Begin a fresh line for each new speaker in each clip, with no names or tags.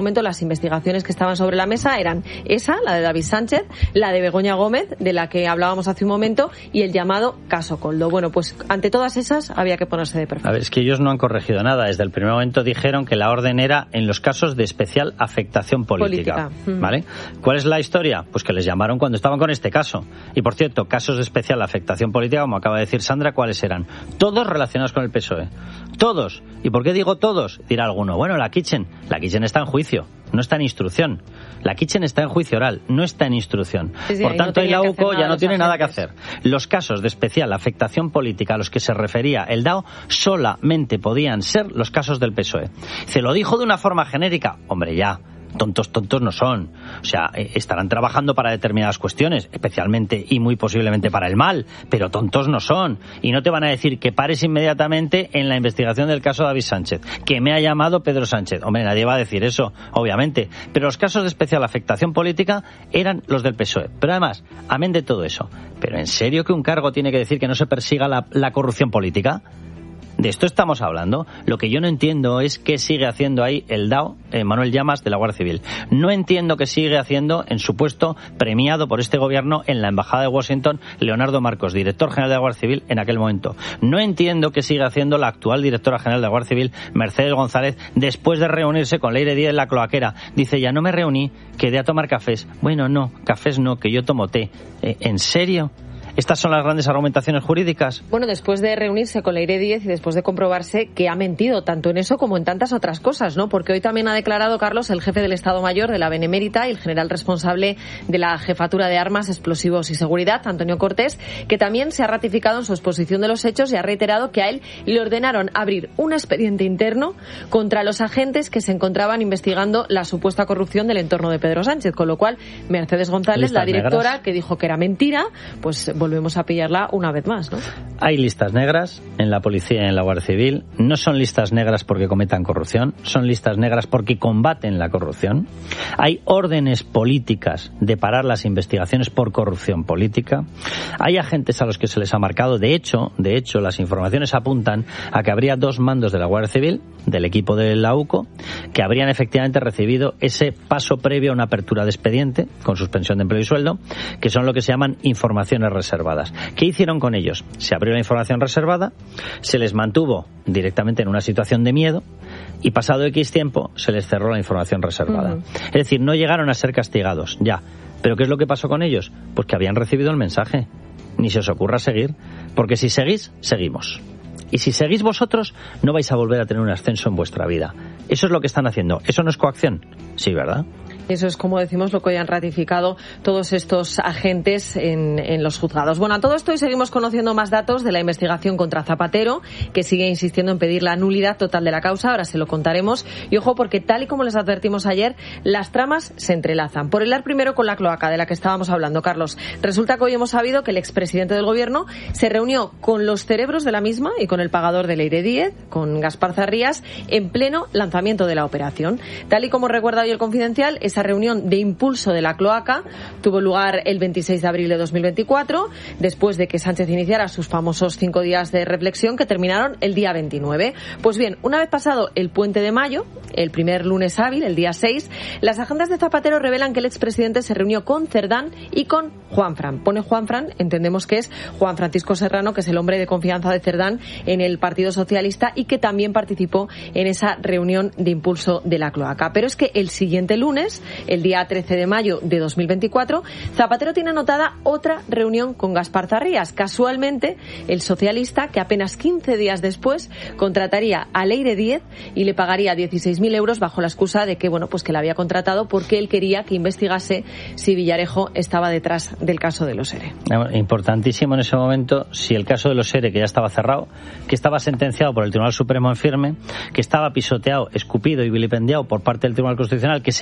momento las investigaciones que estaban sobre la mesa eran esa, la de David Sánchez, la de Begoña Gómez, de la que hablábamos hace un momento, y el llamado caso Koldo. Bueno, pues ante todas esas había que ponerse de perfil.
A ver, es que ellos no han corregido nada. Desde el primer momento dijeron que la orden era en los casos de especial afectación política. ¿Vale? ¿Cuál es la historia? Pues que les llamaron cuando estaban con este caso. Y por cierto, casos de especial afectación política, como acaba de decir Sandra, ¿cuáles eran? Todos relacionados con el PSOE. Todos. ¿Y por qué digo todos? Dirá alguno, bueno, la Kitchen está en juicio, no está en instrucción. La Kitchen está en juicio oral, no está en instrucción.
Sí,
por tanto,
no
la UCO ya no tiene nada que hacer. Los casos de especial afectación política a los que se refería el DAO solamente podían ser los casos del PSOE. Se lo dijo de una forma genérica. Hombre, ya. Tontos no son. O sea, estarán trabajando para determinadas cuestiones, especialmente y muy posiblemente para el mal, pero tontos no son. Y no te van a decir que pares inmediatamente en la investigación del caso David Sánchez, que me ha llamado Pedro Sánchez. Hombre, nadie va a decir eso, obviamente. Pero los casos de especial afectación política eran los del PSOE. Pero además, amén de todo eso, ¿pero en serio que un cargo tiene que decir que no se persiga la corrupción política? De esto estamos hablando. Lo que yo no entiendo es qué sigue haciendo ahí el DAO, Manuel Llamas, de la Guardia Civil. No entiendo qué sigue haciendo en su puesto premiado por este gobierno en la Embajada de Washington, Leonardo Marcos, director general de la Guardia Civil en aquel momento. No entiendo qué sigue haciendo la actual directora general de la Guardia Civil, Mercedes González, después de reunirse con Leire Díez en la cloaquera. Dice, ya no me reuní, quedé a tomar cafés. Bueno, no, cafés no, que yo tomo té. ¿En serio? ¿Estas son las grandes argumentaciones jurídicas?
Bueno, después de reunirse con Leire Díez y después de comprobarse que ha mentido tanto en eso como en tantas otras cosas, ¿no? Porque hoy también ha declarado, Carlos, el jefe del Estado Mayor de la Benemérita y el general responsable de la Jefatura de Armas, Explosivos y Seguridad, Antonio Cortés, que también se ha ratificado en su exposición de los hechos y ha reiterado que a él le ordenaron abrir un expediente interno contra los agentes que se encontraban investigando la supuesta corrupción del entorno de Pedro Sánchez, con lo cual Mercedes González, la directora, negras, que dijo que era mentira, pues volvemos a pillarla una vez más, ¿no?
Hay listas negras en la policía y en la Guardia Civil. No son listas negras porque cometan corrupción, son listas negras porque combaten la corrupción. Hay órdenes políticas de parar las investigaciones por corrupción política. Hay agentes a los que se les ha marcado. De hecho, las informaciones apuntan a que habría 2 mandos de la Guardia Civil, del equipo de la UCO, que habrían efectivamente recibido ese paso previo a una apertura de expediente con suspensión de empleo y sueldo, que son lo que se llaman informaciones reservadas. ¿Qué hicieron con ellos? Se abrió la información reservada, se les mantuvo directamente en una situación de miedo y pasado X tiempo se les cerró la información reservada. Es decir, no llegaron a ser castigados, ya. ¿Pero qué es lo que pasó con ellos? Pues que habían recibido el mensaje. Ni se os ocurra seguir, porque si seguís, seguimos. Y si seguís vosotros, no vais a volver a tener un ascenso en vuestra vida. Eso es lo que están haciendo. ¿Eso no es coacción? Sí, ¿verdad?
Eso es, como decimos, lo que hoy han ratificado todos estos agentes en los juzgados. Bueno, a todo esto hoy seguimos conociendo más datos de la investigación contra Zapatero, que sigue insistiendo en pedir la nulidad total de la causa. Ahora se lo contaremos. Y ojo, porque tal y como les advertimos ayer, las tramas se entrelazan. Por hilar primero con la cloaca de la que estábamos hablando, Carlos. Resulta que hoy hemos sabido que el expresidente del Gobierno se reunió con los cerebros de la misma y con el pagador de Leire Díez, con Gaspar Zarrías, en pleno lanzamiento de la operación. Tal y como recuerda hoy el Confidencial, esa reunión de impulso de la cloaca tuvo lugar el 26 de abril de 2024, después de que Sánchez iniciara sus famosos 5 días de reflexión que terminaron el día 29. Pues bien, una vez pasado el puente de mayo, el primer lunes hábil, el día 6, las agendas de Zapatero revelan que el expresidente se reunió con Cerdán y con Juanfran. Pone Juanfran, entendemos que es Juan Francisco Serrano, que es el hombre de confianza de Cerdán en el Partido Socialista y que también participó en esa reunión de impulso de la cloaca. Pero es que el siguiente lunes, el día 13 de mayo de 2024, Zapatero tiene anotada otra reunión con Gaspar Zarrías. Casualmente, el socialista, que apenas 15 días después contrataría a Leire Díez y le pagaría 16.000 euros bajo la excusa de que, bueno, pues que la había contratado porque él quería que investigase si Villarejo estaba detrás del caso de los ERE.
Importantísimo en ese momento, si el caso de los ERE, que ya estaba cerrado, que estaba sentenciado por el Tribunal Supremo en firme, que estaba pisoteado, escupido y vilipendiado por parte del Tribunal Constitucional, que se cargó la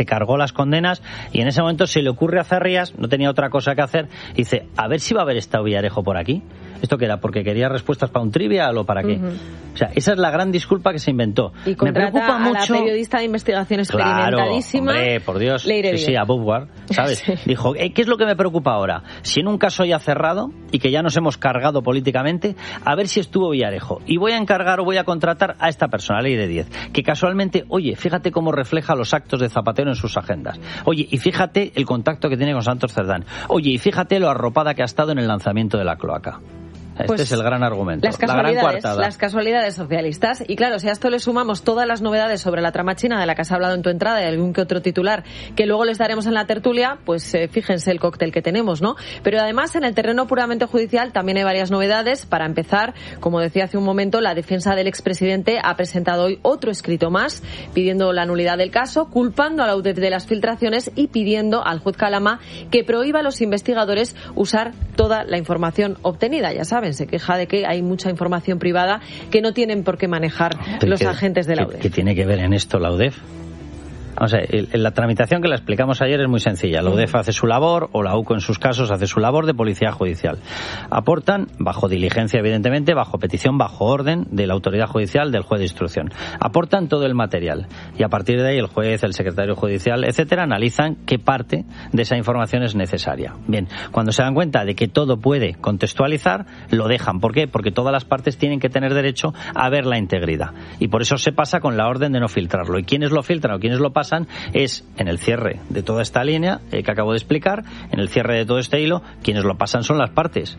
las condenas, y en ese momento se le ocurre a Zarrías, no tenía otra cosa que hacer, y dice, a ver si va a haber estado Villarejo por aquí. ¿Esto qué era? ¿Porque quería respuestas para un trivial o para qué? O sea, esa es la gran disculpa que se inventó.
Y me preocupa mucho a la periodista de investigación experimentadísima.
Claro, hombre, por Dios. Sí, a Boubward, ¿sabes? Sí. Dijo, ¿qué es lo que me preocupa ahora? Si en un caso ya cerrado y que ya nos hemos cargado políticamente, a ver si estuvo Villarejo. Y voy a encargar o voy a contratar a esta persona, Ley de 10, que casualmente, oye, fíjate cómo refleja los actos de Zapatero en sus agendas. Oye, y fíjate el contacto que tiene con Santos Cerdán. Oye, y fíjate lo arropada que ha estado en el lanzamiento de la cloaca. Este es el gran argumento.
Las casualidades socialistas. Y claro, si a esto le sumamos todas las novedades sobre la trama china de la que has hablado en tu entrada y algún que otro titular que luego les daremos en la tertulia, pues fíjense el cóctel que tenemos, ¿no? Pero además, en el terreno puramente judicial también hay varias novedades. Para empezar, como decía hace un momento, la defensa del expresidente ha presentado hoy otro escrito más pidiendo la nulidad del caso, culpando a la UDEF de las filtraciones y pidiendo al juez Calama que prohíba a los investigadores usar toda la información obtenida. Ya saben, se queja de que hay mucha información privada que no tienen por qué manejar los agentes de la UDEF.
¿Qué tiene que ver en esto la UDEF? O sea, la tramitación que la explicamos ayer es muy sencilla. La UDEF hace su labor, o la UCO en sus casos hace su labor de policía judicial. Aportan, bajo diligencia evidentemente, bajo petición, bajo orden de la autoridad judicial, del juez de instrucción. Aportan todo el material. Y a partir de ahí el juez, el secretario judicial, etcétera, analizan qué parte de esa información es necesaria. Bien, cuando se dan cuenta de que todo puede contextualizar, lo dejan. ¿Por qué? Porque todas las partes tienen que tener derecho a ver la integridad. Y por eso se pasa con la orden de no filtrarlo. ¿Y quiénes lo filtran o quiénes lo pasan? Es en el cierre de toda esta línea que acabo de explicar, en el cierre de todo este hilo, quienes lo pasan son las partes.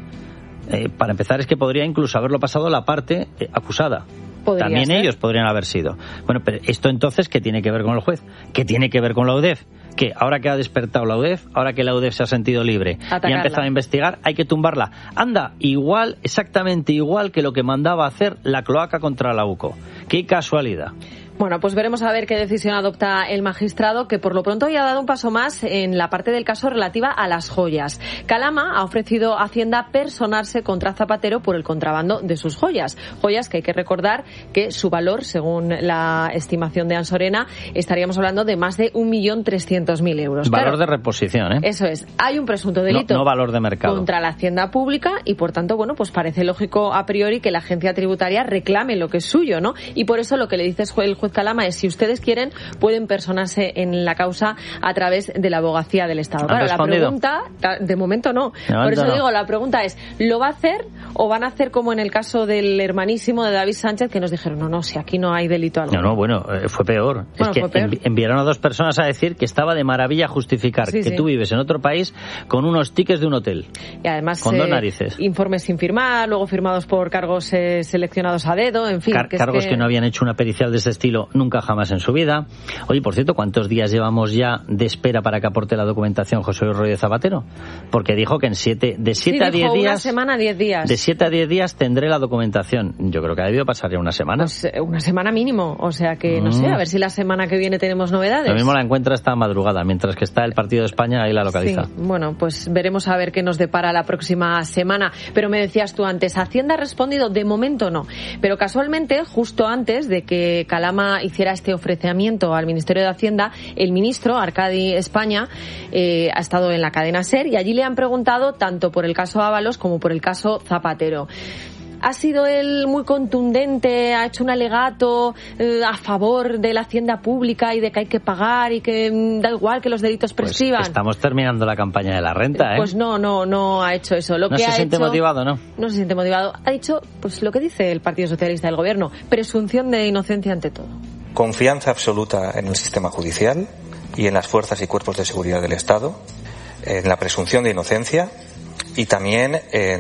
Para empezar, es que podría incluso haberlo pasado la parte acusada. También ser. Ellos podrían haber sido. Bueno, pero esto entonces, ¿qué tiene que ver con el juez? ¿Qué tiene que ver con la UDEF? Que ahora que ha despertado la UDEF, ahora que la UDEF se ha sentido libre y ha empezado a investigar, hay que tumbarla. Anda, igual, exactamente igual que lo que mandaba hacer la cloaca contra la UCO. ¡Qué casualidad!
Bueno, pues veremos a ver qué decisión adopta el magistrado, que por lo pronto ya ha dado un paso más en la parte del caso relativa a las joyas. Calama ha ofrecido a Hacienda personarse contra Zapatero por el contrabando de sus joyas. Joyas que hay que recordar que su valor, según la estimación de Ansorena, estaríamos hablando de más de 1.300.000 euros.
Valor de reposición, ¿eh?
Eso es. Hay un presunto delito.
No valor de mercado.
Contra la Hacienda Pública y, por tanto, bueno, pues parece lógico a priori que la agencia tributaria reclame lo que es suyo, ¿no? Y por eso lo que le dice el juez Calama es, si ustedes quieren, pueden personarse en la causa a través de la abogacía del Estado. Claro, la pregunta, de momento no. Por eso digo, la pregunta es, ¿lo va a hacer o van a hacer como en el caso del hermanísimo de David Sánchez, que nos dijeron, no, si aquí no hay delito alguno?
No, bueno, fue peor. Bueno, es que enviaron a dos personas a decir que estaba de maravilla justificar que tú vives en otro país con unos tickets de un hotel.
Y además,
con dos narices.
Informes sin firmar, luego firmados por cargos seleccionados a dedo, en fin.
Cargos que no habían hecho una pericial de ese estilo nunca jamás en su vida. Oye, por cierto, ¿cuántos días llevamos ya de espera para que aporte la documentación José Luis Rodríguez Zapatero? Porque dijo que de 7 a 10 días...
una semana, 10 días.
De 7 a 10 días tendré la documentación. Yo creo que ha debido pasar ya una semana.
Pues una semana mínimo. O sea que, no sé, a ver si la semana que viene tenemos novedades.
Lo mismo la encuentra esta madrugada, mientras que está el partido de España, ahí la localiza.
Sí, bueno, pues veremos a ver qué nos depara la próxima semana. Pero me decías tú antes, ¿Hacienda ha respondido? De momento no. Pero casualmente, justo antes de que Calama hiciera este ofrecimiento al Ministerio de Hacienda, el ministro, Arcadi España, ha estado en la cadena SER y allí le han preguntado tanto por el caso Ábalos como por el caso Zapatero. ¿Ha sido él muy contundente? ¿Ha hecho un alegato a favor de la hacienda pública y de que hay que pagar y que da igual que los delitos prescriban?
Pues estamos terminando la campaña de la renta, ¿eh?
Pues no ha hecho eso.
No se siente motivado, ¿no?
No se siente motivado. Ha dicho pues lo que dice el Partido Socialista del Gobierno, presunción de inocencia ante todo.
Confianza absoluta en el sistema judicial y en las fuerzas y cuerpos de seguridad del Estado, en la presunción de inocencia y también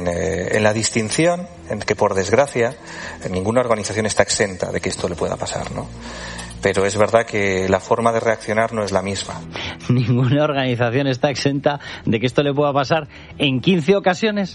en la distinción en que, por desgracia, ninguna organización está exenta de que esto le pueda pasar, ¿no? Pero es verdad que la forma de reaccionar no es la misma.
Ninguna organización está exenta de que esto le pueda pasar en 15 ocasiones.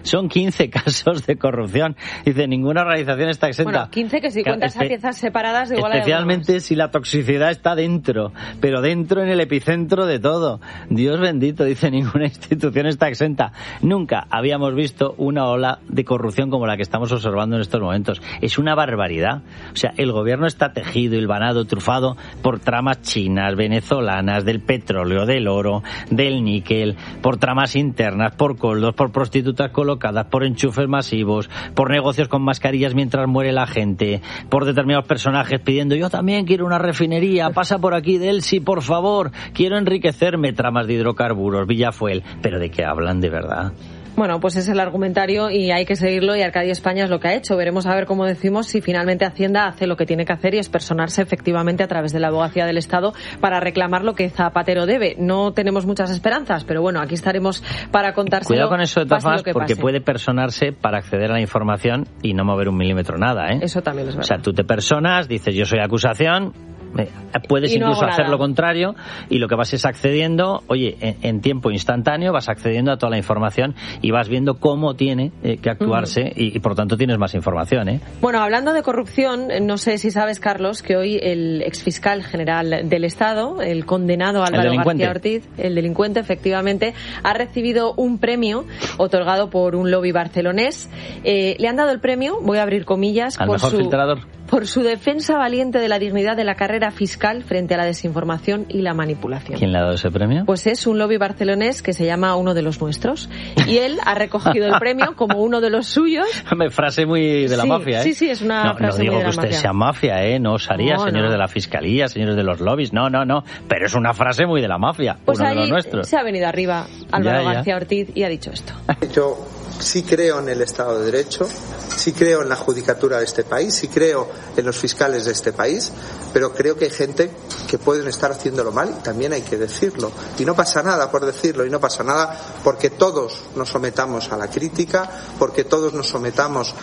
Son 15 casos de corrupción. Dice, ninguna organización está exenta.
Bueno, 15 que si cuentas a piezas separadas igual.
Especialmente si la toxicidad está dentro, pero dentro en el epicentro de todo. Dios bendito, dice, ninguna institución está exenta. Nunca habíamos visto una ola de corrupción como la que estamos observando en estos momentos. Es una barbaridad. O sea, el gobierno está tejido, hilvanado, trufado por tramas chinas, venezolanas, del petróleo, del oro, del níquel, por tramas internas, por coldos, por prostitutas colocadas, por enchufes masivos, por negocios con mascarillas mientras muere la gente, por determinados personajes pidiendo, yo también quiero una refinería, pasa por aquí Delsi, por favor, quiero enriquecerme, tramas de hidrocarburos, Villafuel. ¿Pero de qué hablan de verdad?
Bueno, pues es el argumentario y hay que seguirlo, y Arcadio España es lo que ha hecho. Veremos a ver, como decimos, si finalmente Hacienda hace lo que tiene que hacer y es personarse efectivamente a través de la Abogacía del Estado para reclamar lo que Zapatero debe. No tenemos muchas esperanzas, pero bueno, aquí estaremos para contárselo.
Cuidado con eso de todas formas, porque
pase.
Puede personarse para acceder a la información y no mover un milímetro nada, ¿eh?
Eso también es verdad.
O sea, tú te personas, dices yo soy acusación, puedes incluso hacer lo contrario, y lo que vas es accediendo, oye, en tiempo instantáneo vas accediendo a toda la información y vas viendo cómo tiene que actuarse y por tanto tienes más información, ¿eh?
Bueno, hablando de corrupción, no sé si sabes, Carlos, que hoy el exfiscal general del Estado, el condenado Álvaro García Ortiz, el delincuente, efectivamente, ha recibido un premio otorgado por un lobby barcelonés. Le han dado el premio, voy a abrir comillas,
al mejor filtrador,
por su defensa valiente de la dignidad de la carrera fiscal frente a la desinformación y la manipulación.
¿Quién le ha dado ese premio?
Pues es un lobby barcelonés que se llama Uno de los Nuestros, y él ha recogido el premio como uno de los suyos.
Frase muy de la mafia, ¿eh?
Sí, es una frase muy de la mafia. No digo que usted
sea mafia, ¿eh? No os haría, señores de la Fiscalía, señores de los lobbies, no, pero es una frase muy de la mafia,
pues
uno de los nuestros.
Se ha venido arriba Álvaro García Ortiz y ha dicho esto.
Yo sí creo en el Estado de Derecho, sí creo en la judicatura de este país, sí creo en los fiscales de este país, pero creo que hay gente que pueden estar haciéndolo mal y también hay que decirlo. Y no pasa nada por decirlo, y no pasa nada porque todos nos sometamos a la crítica, porque todos nos sometamos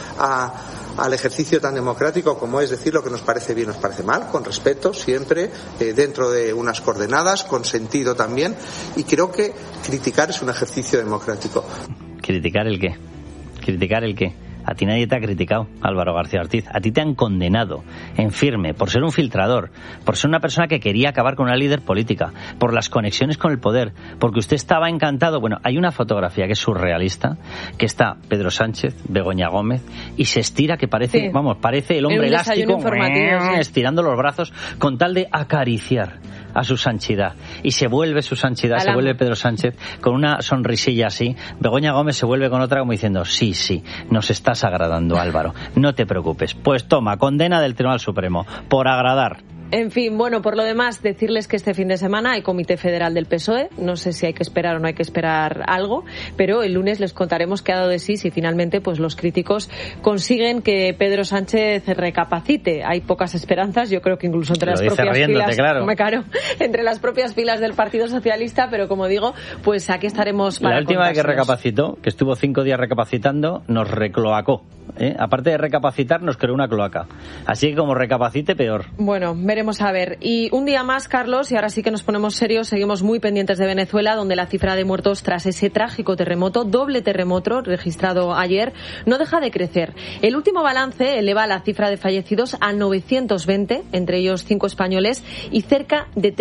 al ejercicio tan democrático como es decir lo que nos parece bien, nos parece mal, con respeto siempre, dentro de unas coordenadas, con sentido también, y creo que criticar es un ejercicio democrático.
¿Criticar el qué? ¿Criticar el qué? A ti nadie te ha criticado, Álvaro García Ortiz. A ti te han condenado en firme por ser un filtrador, por ser una persona que quería acabar con una líder política, por las conexiones con el poder, porque usted estaba encantado. Bueno, hay una fotografía que es surrealista, que está Pedro Sánchez, Begoña Gómez, y se estira que parece, parece el hombre elástico, estirando los brazos con tal de acariciar a su santidad. Y se vuelve su santidad, se vuelve Pedro Sánchez con una sonrisilla así. Begoña Gómez se vuelve con otra como diciendo, sí, nos estás agradando, Álvaro, no te preocupes. Pues toma, condena del Tribunal Supremo por agradar.
En fin, bueno, por lo demás, decirles que este fin de semana hay Comité Federal del PSOE. No sé si hay que esperar o no hay que esperar algo, pero el lunes les contaremos qué ha dado de sí si finalmente pues los críticos consiguen que Pedro Sánchez recapacite. Hay pocas esperanzas, yo creo que incluso entre las propias filas, claro, entre las propias filas del Partido Socialista, pero como digo, pues aquí estaremos para
la última vez que recapacitó, que estuvo 5 días recapacitando, nos recloacó. Aparte de recapacitar, nos creó una cloaca. Así que como recapacite, peor.
Bueno, veremos a ver. Y un día más, Carlos, y ahora sí que nos ponemos serios, seguimos muy pendientes de Venezuela, donde la cifra de muertos tras ese trágico terremoto, doble terremoto registrado ayer, no deja de crecer. El último balance eleva la cifra de fallecidos a 920, entre ellos 5 españoles, y cerca de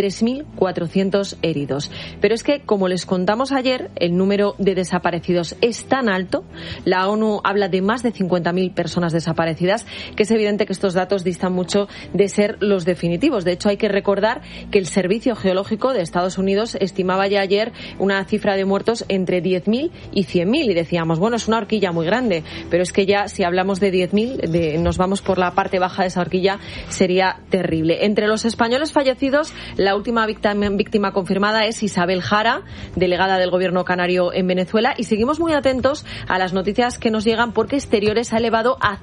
3.400 heridos. Pero es que, como les contamos ayer, el número de desaparecidos es tan alto, la ONU habla de más de 50.000 personas desaparecidas, que es evidente que estos datos distan mucho de ser los definitivos. De hecho, hay que recordar que el Servicio Geológico de Estados Unidos estimaba ya ayer una cifra de muertos entre 10.000 y 100.000, y decíamos, bueno, es una horquilla muy grande, pero es que ya si hablamos de 10.000, nos vamos por la parte baja de esa horquilla, sería terrible. Entre los españoles fallecidos, la última víctima confirmada es Isabel Jara, delegada del Gobierno canario en Venezuela, y seguimos muy atentos a las noticias que nos llegan porque Exteriores ha elevado a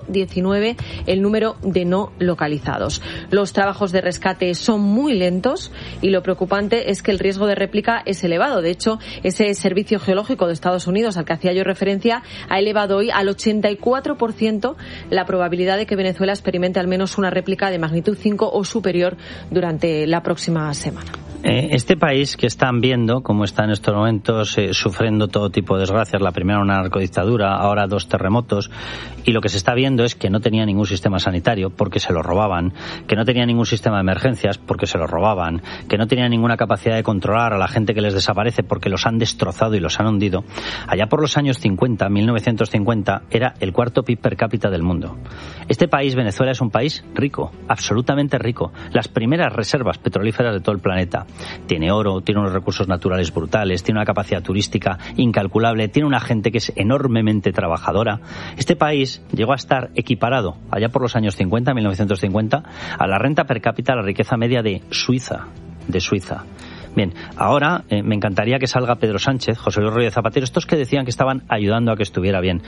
119 el número de no localizados. Los trabajos de rescate son muy lentos y lo preocupante es que el riesgo de réplica es elevado. De hecho, ese Servicio Geológico de Estados Unidos al que hacía yo referencia ha elevado hoy al 84% la probabilidad de que Venezuela experimente al menos una réplica de magnitud 5 o superior durante la próxima semana.
Este país que están viendo, como está en estos momentos sufriendo todo tipo de desgracias, la primera una narcodictadura, ahora 2 terremotos, y lo que se está viendo es que no tenía ningún sistema sanitario porque se lo robaban, que no tenía ningún sistema de emergencias porque se lo robaban, que no tenía ninguna capacidad de controlar a la gente que les desaparece porque los han destrozado y los han hundido. Allá por los años 50, 1950, era el 4º PIB per cápita del mundo. Este país, Venezuela, es un país rico, absolutamente rico. Las primeras reservas petrolíferas de todo el planeta. Tiene oro, tiene unos recursos naturales brutales, tiene una capacidad turística incalculable, tiene una gente que es enormemente trabajadora. Este país llegó a estar equiparado, allá por los años 50, 1950, a la renta per cápita, a la riqueza media de Suiza. Bien, ahora me encantaría que salga Pedro Sánchez, José Luis Rodríguez Zapatero, estos que decían que estaban ayudando a que estuviera bien.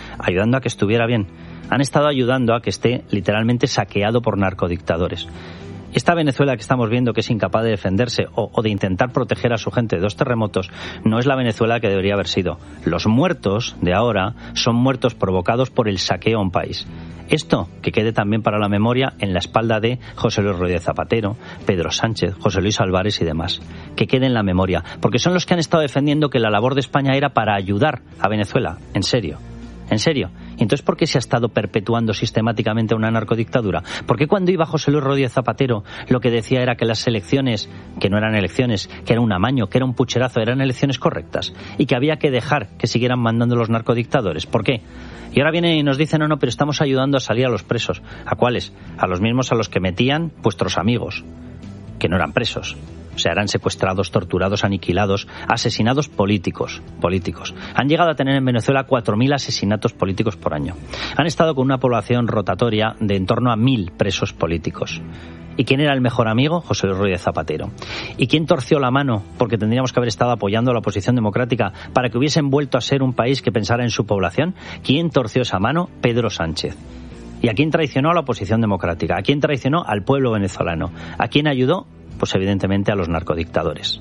Han estado ayudando a que esté literalmente saqueado por narcodictadores. Esta Venezuela que estamos viendo, que es incapaz de defenderse o de intentar proteger a su gente de 2 terremotos, no es la Venezuela que debería haber sido. Los muertos de ahora son muertos provocados por el saqueo a un país. Esto que quede también para la memoria en la espalda de José Luis Rodríguez Zapatero, Pedro Sánchez, José Luis Álvarez y demás. Que quede en la memoria, porque son los que han estado defendiendo que la labor de España era para ayudar a Venezuela. En serio. ¿Y entonces por qué se ha estado perpetuando sistemáticamente una narcodictadura? ¿Por qué cuando iba José Luis Rodríguez Zapatero lo que decía era que las elecciones, que no eran elecciones, que era un amaño, que era un pucherazo, eran elecciones correctas y que había que dejar que siguieran mandando los narcodictadores? ¿Por qué? Y ahora vienen y nos dicen, no, pero estamos ayudando a salir a los presos. ¿A cuáles? A los mismos a los que metían vuestros amigos, que no eran presos. O sea, eran secuestrados, torturados, aniquilados, asesinados políticos. Han llegado a tener en Venezuela 4.000 asesinatos políticos por año. Han estado con una población rotatoria de en torno a 1.000 presos políticos. ¿Y quién era el mejor amigo? José Luis Rodríguez Zapatero. ¿Y quién torció la mano? Porque tendríamos que haber estado apoyando a la oposición democrática para que hubiesen vuelto a ser un país que pensara en su población. ¿Quién torció esa mano? Pedro Sánchez. ¿Y a quién traicionó? A la oposición democrática. ¿A quién traicionó? Al pueblo venezolano. ¿A quién ayudó? Pues evidentemente a los narcodictadores.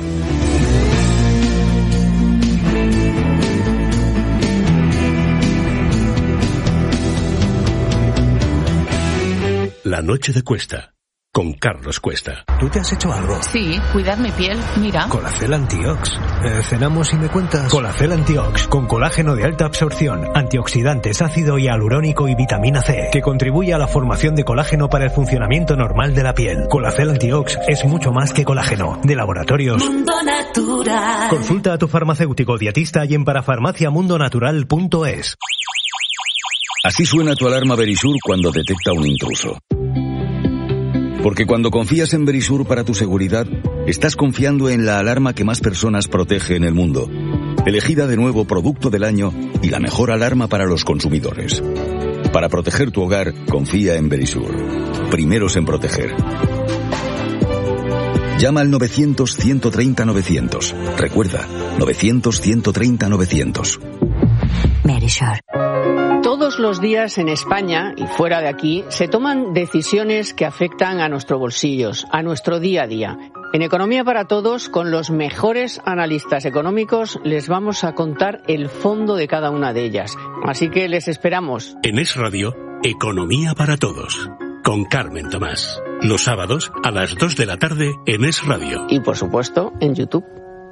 La noche de Cuesta, con Carlos Cuesta.
¿Tú te has hecho algo?
Sí, cuidar mi piel, mira.
Colacel Antiox. Cenamos y me cuentas. Colacel Antiox, con colágeno de alta absorción, antioxidantes, ácido hialurónico y vitamina C, que contribuye a la formación de colágeno para el funcionamiento normal de la piel. Colacel Antiox es mucho más que colágeno. De Laboratorios
Mundo Natural.
Consulta a tu farmacéutico dietista y en parafarmaciamundonatural.es.
Así suena tu alarma Verisur cuando detecta un intruso. Porque cuando confías en Verisur para tu seguridad, estás confiando en la alarma que más personas protege en el mundo. Elegida de nuevo Producto del Año y la mejor alarma para los consumidores. Para proteger tu hogar, confía en Verisur. Primeros en proteger. Llama al 900-130-900. Recuerda, 900-130-900.
Verisur.
Todos los días en España y fuera de aquí se toman decisiones que afectan a nuestros bolsillos, a nuestro día a día. En Economía para Todos, con los mejores analistas económicos, les vamos a contar el fondo de cada una de ellas. Así que les esperamos.
En Es Radio, Economía para Todos, con Carmen Tomás. Los sábados a las 2 de la tarde en Es Radio.
Y por supuesto, en YouTube.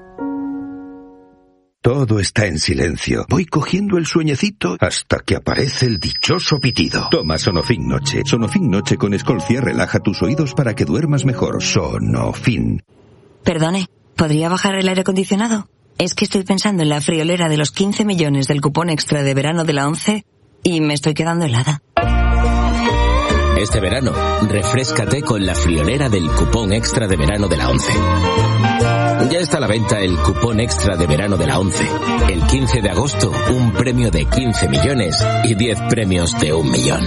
Todo está en silencio. Voy cogiendo el sueñecito hasta que aparece el dichoso pitido. Toma Sonofin Noche. Sonofin Noche con Escolcia relaja tus oídos para que duermas mejor. Sonofin.
Perdone, ¿podría bajar el aire acondicionado? Es que estoy pensando en la friolera de los 15 millones del cupón extra de verano de la ONCE y me estoy quedando helada.
Este verano, refréscate con la friolera del cupón extra de verano de la ONCE. Ya está a la venta el cupón extra de verano de la ONCE. El 15 de agosto, un premio de 15 millones y 10 premios de 1 millón.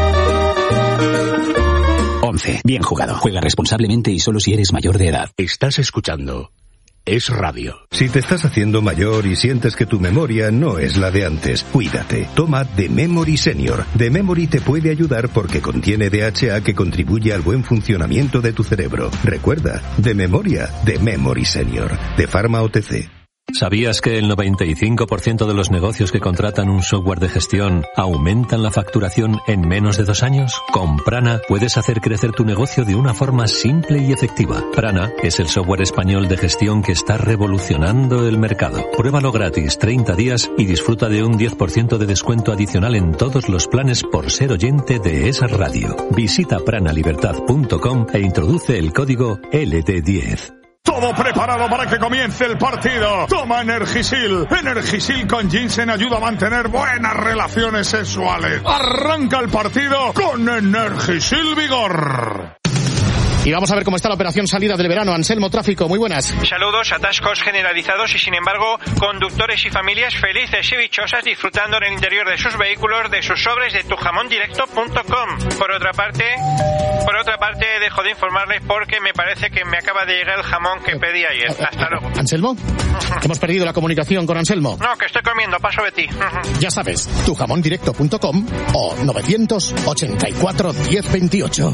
ONCE. Bien jugado. Juega responsablemente y solo si eres mayor de edad.
Estás escuchando Es Radio.
Si te estás haciendo mayor y sientes que tu memoria no es la de antes, cuídate. Toma The Memory Senior. The Memory te puede ayudar porque contiene DHA que contribuye al buen funcionamiento de tu cerebro. Recuerda, de memoria, The Memory Senior. De Pharma OTC.
¿Sabías que el 95% de los negocios que contratan un software de gestión aumentan la facturación en menos de 2 años? Con Prana puedes hacer crecer tu negocio de una forma simple y efectiva. Prana es el software español de gestión que está revolucionando el mercado. Pruébalo gratis 30 días y disfruta de un 10% de descuento adicional en todos los planes por ser oyente de esa radio. Visita pranalibertad.com e introduce el código LD10.
Todo preparado para que comience el partido. Toma Energisil. Energisil con ginseng ayuda a mantener buenas relaciones sexuales. Arranca el partido con Energisil Vigor.
Y vamos a ver cómo está la operación salida del verano. Anselmo, tráfico, muy buenas.
Saludos, atascos generalizados y sin embargo conductores y familias felices y dichosas disfrutando en el interior de sus vehículos de sus sobres de tujamondirecto.com. Por otra parte, dejo de informarles porque me parece que me acaba de llegar el jamón que pedí ayer. Hasta luego.
¿Anselmo? Hemos perdido la comunicación con Anselmo.
No, que estoy comiendo, paso de ti.
Ya sabes, tujamondirecto.com o 984 1028.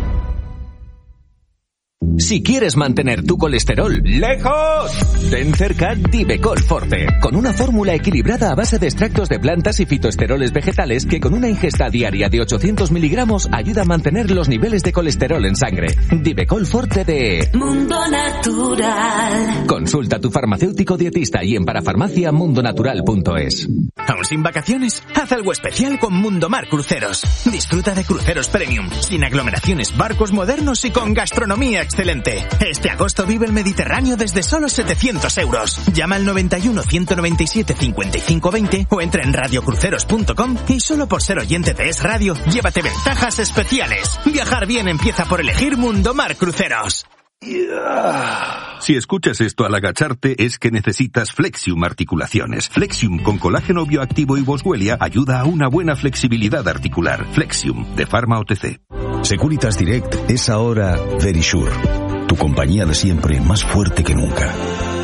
Si quieres mantener tu colesterol lejos, ten cerca Divecol Forte, con una fórmula equilibrada a base de extractos de plantas y fitoesteroles vegetales que con una ingesta diaria de 800 miligramos ayuda a mantener los niveles de colesterol en sangre. Divecol Forte de
Mundo Natural.
Consulta a tu farmacéutico dietista y en parafarmaciamundonatural.es.
¿Aún sin vacaciones? Haz algo especial con Mundomar Cruceros. Disfruta de cruceros premium, sin aglomeraciones, barcos modernos y con gastronomía excelente. Este agosto vive el Mediterráneo desde solo 700 euros. Llama al 91 197 55 20 o entra en radiocruceros.com y solo por ser oyente de Es Radio, llévate ventajas especiales. Viajar bien empieza por elegir Mundomar Cruceros.
Si escuchas esto al agacharte es que necesitas Flexium Articulaciones. Flexium con colágeno bioactivo y boswellia ayuda a una buena flexibilidad articular. Flexium de Pharma OTC.
Securitas Direct es ahora Verisure, tu compañía de siempre más fuerte que nunca.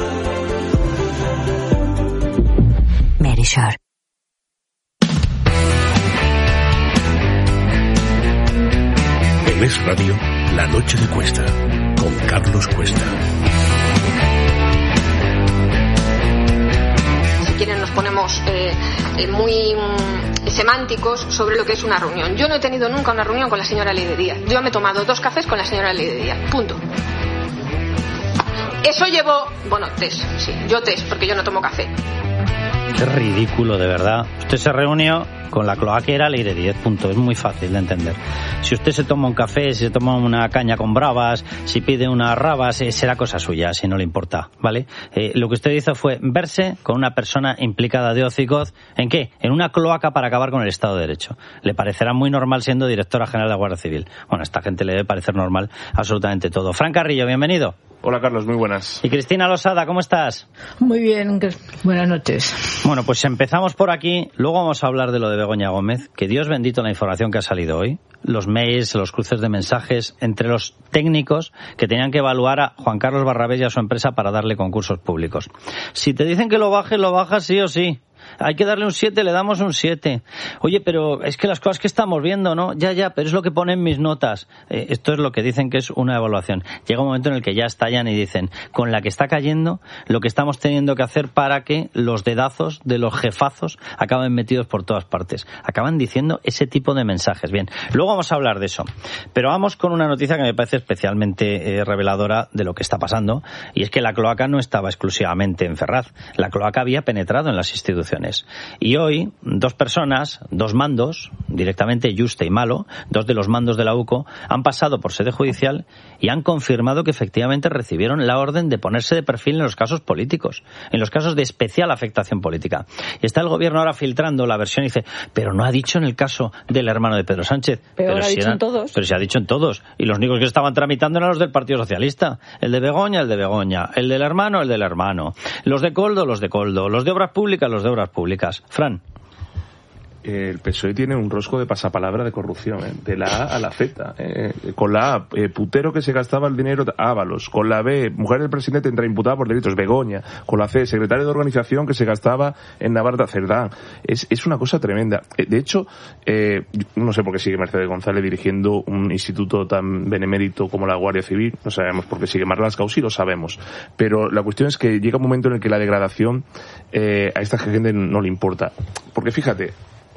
Verisure.
En Es Radio, La Noche de Cuesta, con Carlos Cuesta.
Si quieren nos ponemos muy semánticos sobre lo que es una reunión. Yo no he tenido nunca una reunión con la señora Ley de Díaz. Yo me he tomado 2 cafés con la señora Ley de Díaz. Punto. Eso llevo... Bueno, test, sí. Yo test, porque yo no tomo café.
Qué ridículo, de verdad. Usted se reunió con la cloaquera Ley de 10, punto. Es muy fácil de entender. Si usted se toma un café, si se toma una caña con bravas, si pide unas rabas, será cosa suya, si no le importa, ¿vale? Lo que usted hizo fue verse con una persona implicada de hocicoz, ¿en qué? En una cloaca para acabar con el Estado de Derecho. Le parecerá muy normal siendo directora general de la Guardia Civil. Bueno, a esta gente le debe parecer normal absolutamente todo. Fran Carrillo, bienvenido.
Hola Carlos, muy buenas.
Y Cristina Losada, ¿cómo estás?
Muy bien, buenas noches.
Bueno, pues empezamos por aquí, luego vamos a hablar de lo de Begoña Gómez, que Dios bendito la información que ha salido hoy, los mails, los cruces de mensajes entre los técnicos que tenían que evaluar a Juan Carlos Barrabés y a su empresa para darle concursos públicos. Si te dicen que lo bajas sí o sí. Hay que darle un 7, le damos un 7. Oye, pero es que las cosas que estamos viendo, ¿no? Ya, pero es lo que ponen mis notas. Esto es lo que dicen que es una evaluación. Llega un momento en el que ya estallan y dicen, con la que está cayendo, lo que estamos teniendo que hacer para que los dedazos de los jefazos acaben metidos por todas partes. Acaban diciendo ese tipo de mensajes. Bien, luego vamos a hablar de eso. Pero vamos con una noticia que me parece especialmente reveladora de lo que está pasando, y es que la cloaca no estaba exclusivamente en Ferraz. La cloaca había penetrado en las instituciones. Y hoy, 2 personas, 2 mandos, directamente Yuste y Malo, 2 de los mandos de la UCO, han pasado por sede judicial y han confirmado que efectivamente recibieron la orden de ponerse de perfil en los casos políticos, en los casos de especial afectación política. Y está el gobierno ahora filtrando la versión y dice, pero no ha dicho en el caso del hermano de Pedro Sánchez.
Pero lo ha dicho en todos.
Pero se ha dicho en todos. Y los únicos que estaban tramitando eran los del Partido Socialista. El de Begoña, el de Begoña. El del hermano, el del hermano. Los de Coldo, los de Coldo. Los de Obras Públicas, los de Obras Públicas. Fran.
el PSOE tiene un rosco de pasapalabra de corrupción, de la A a la Z. Con la A, putero que se gastaba el dinero, Ábalos. Con la B, mujer del presidente entra imputada por delitos, Begoña. Con la C, secretario de organización que se gastaba en Navarra, Cerdán. Es una cosa tremenda. De hecho, no sé por qué sigue Mercedes González dirigiendo un instituto tan benemérito como la Guardia Civil. No sabemos por qué sigue Marlaska, sí lo sabemos. Pero la cuestión es que llega un momento en el que la degradación a esta gente no le importa. Porque fíjate,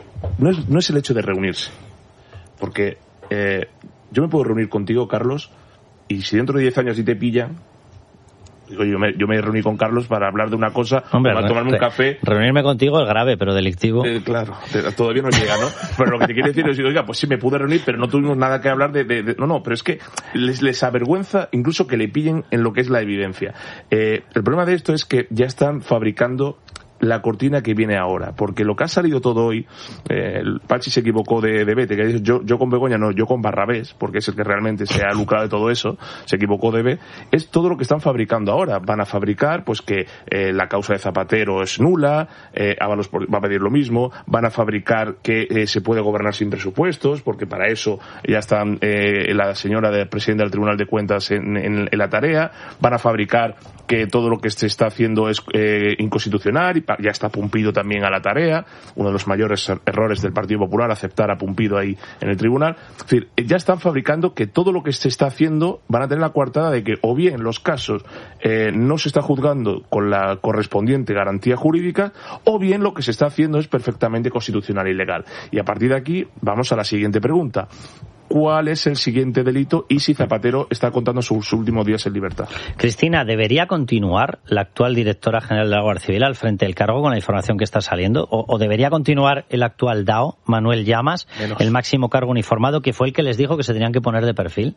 no es el hecho de reunirse. Porque yo me puedo reunir contigo, Carlos, y si dentro de 10 años te pillan, digo, yo me reuní con Carlos para hablar de una cosa, para tomarme un café.
Reunirme contigo es grave, pero delictivo.
Claro, todavía no llega, ¿no? Pero lo que te quiero decir es, oiga, pues sí, me pude reunir, pero no tuvimos nada que hablar de... No, pero es que les avergüenza incluso que le pillen en lo que es la evidencia. El problema de esto es que ya están fabricando la cortina que viene ahora, porque lo que ha salido todo hoy, el Pachi se equivocó de B, que yo con Begoña no, yo con Barrabés, porque es el que realmente se ha lucrado de todo eso, se equivocó de B, es todo lo que están fabricando ahora. Van a fabricar pues que la causa de Zapatero es nula, Ábalos va a pedir lo mismo, van a fabricar que se puede gobernar sin presupuestos, porque para eso ya está la señora presidenta del Tribunal de Cuentas en la tarea, van a fabricar que todo lo que se está haciendo es inconstitucional, y ya está Pumpido también a la tarea, uno de los mayores errores del Partido Popular, aceptar a Pumpido ahí en el tribunal. Es decir, ya están fabricando que todo lo que se está haciendo van a tener la coartada de que o bien los casos no se está juzgando con la correspondiente garantía jurídica, o bien lo que se está haciendo es perfectamente constitucional y legal. Y a partir de aquí vamos a la siguiente pregunta. ¿Cuál es el siguiente delito y si Zapatero está contando sus últimos días en libertad?
Cristina, ¿debería continuar la actual directora general de la Guardia Civil al frente del cargo con la información que está saliendo? ¿O debería continuar el actual DAO, Manuel Llamas, el máximo cargo uniformado, que fue el que les dijo que se tenían que poner de perfil?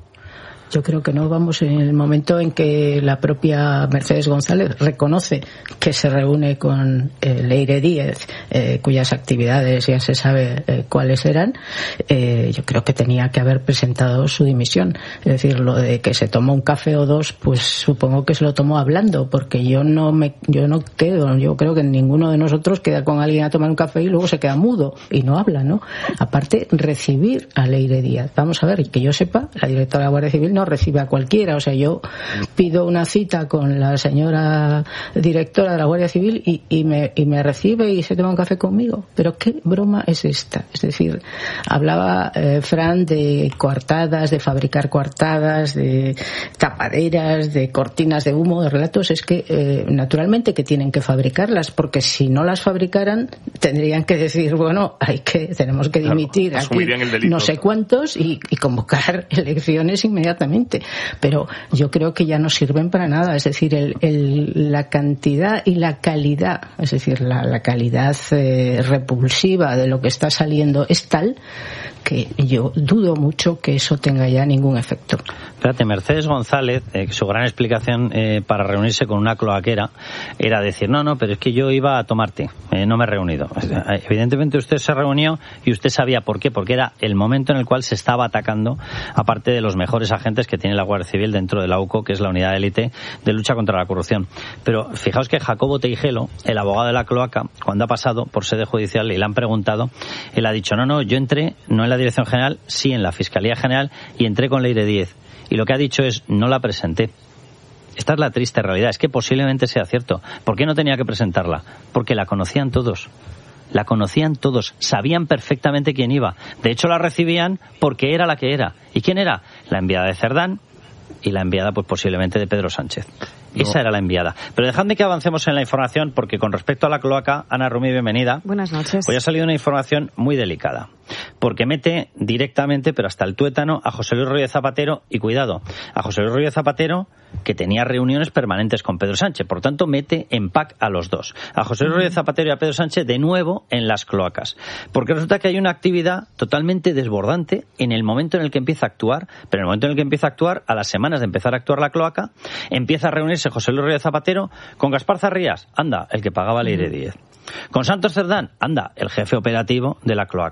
Yo creo que no. Vamos, en el momento en que la propia Mercedes González reconoce que se reúne con Leire Díez, cuyas actividades ya se sabe cuáles eran, yo creo que tenía que haber presentado su dimisión. Es decir, lo de que se tomó un café o dos, pues supongo que se lo tomó hablando, porque yo creo que ninguno de nosotros queda con alguien a tomar un café y luego se queda mudo y no habla, ¿no? Aparte, recibir a Leire Díez. Vamos a ver, que yo sepa, la directora de la Guardia Civil no recibe a cualquiera. O sea, yo pido una cita con la señora directora de la Guardia Civil y me recibe y se toma un café conmigo. Pero ¿qué broma es esta? Es decir, hablaba Fran de coartadas, de fabricar coartadas, de tapaderas, de cortinas de humo, de relatos. Es que naturalmente que tienen que fabricarlas, porque si no las fabricaran tendrían que decir, bueno, tenemos que dimitir aquí no sé cuántos y convocar elecciones inmediatamente. Pero yo creo que ya no sirven para nada. Es decir, la cantidad y la calidad, es decir, la calidad repulsiva de lo que está saliendo es tal que yo dudo mucho que eso tenga ya ningún efecto.
Espérate, Mercedes González, su gran explicación para reunirse con una cloaquera era decir, no, pero es que yo iba a tomar té, no me he reunido. Evidentemente usted se reunió y usted sabía por qué, porque era el momento en el cual se estaba atacando, aparte de los mejores agentes que tiene la Guardia Civil dentro de la UCO, que es la unidad de élite de lucha contra la corrupción. Pero fijaos que Jacobo Teijelo, el abogado de la cloaca, cuando ha pasado por sede judicial y le han preguntado, él ha dicho, no, yo entré, no en la Dirección General, sí en la Fiscalía General, y entré con Leire Díez. Y lo que ha dicho es, no la presenté. Esta es la triste realidad, es que posiblemente sea cierto. ¿Por qué no tenía que presentarla? Porque la conocían todos. La conocían todos, sabían perfectamente quién iba. De hecho, la recibían porque era la que era. ¿Y quién era? La enviada de Cerdán y la enviada, pues posiblemente, de Pedro Sánchez. Esa era la enviada. Pero dejadme que avancemos en la información, porque con respecto a la cloaca, Ana Rumi, bienvenida.
Buenas noches.
Hoy ha salido una información muy delicada, porque mete directamente, pero hasta el tuétano, a José Luis Rodríguez Zapatero, y cuidado, a José Luis Rodríguez Zapatero, que tenía reuniones permanentes con Pedro Sánchez, por tanto mete en pack a los dos, a José Luis Rodríguez Zapatero y a Pedro Sánchez de nuevo en las cloacas, porque resulta que hay una actividad totalmente desbordante en el momento en el que empieza a actuar, pero en el momento en el que empieza a actuar, a las semanas de empezar a actuar la cloaca, empieza a reunirse José Luis Rodríguez Zapatero con Gaspar Zarrías, anda, el que pagaba Leire Díez. Con Santos Cerdán, anda, el jefe operativo de la cloaca.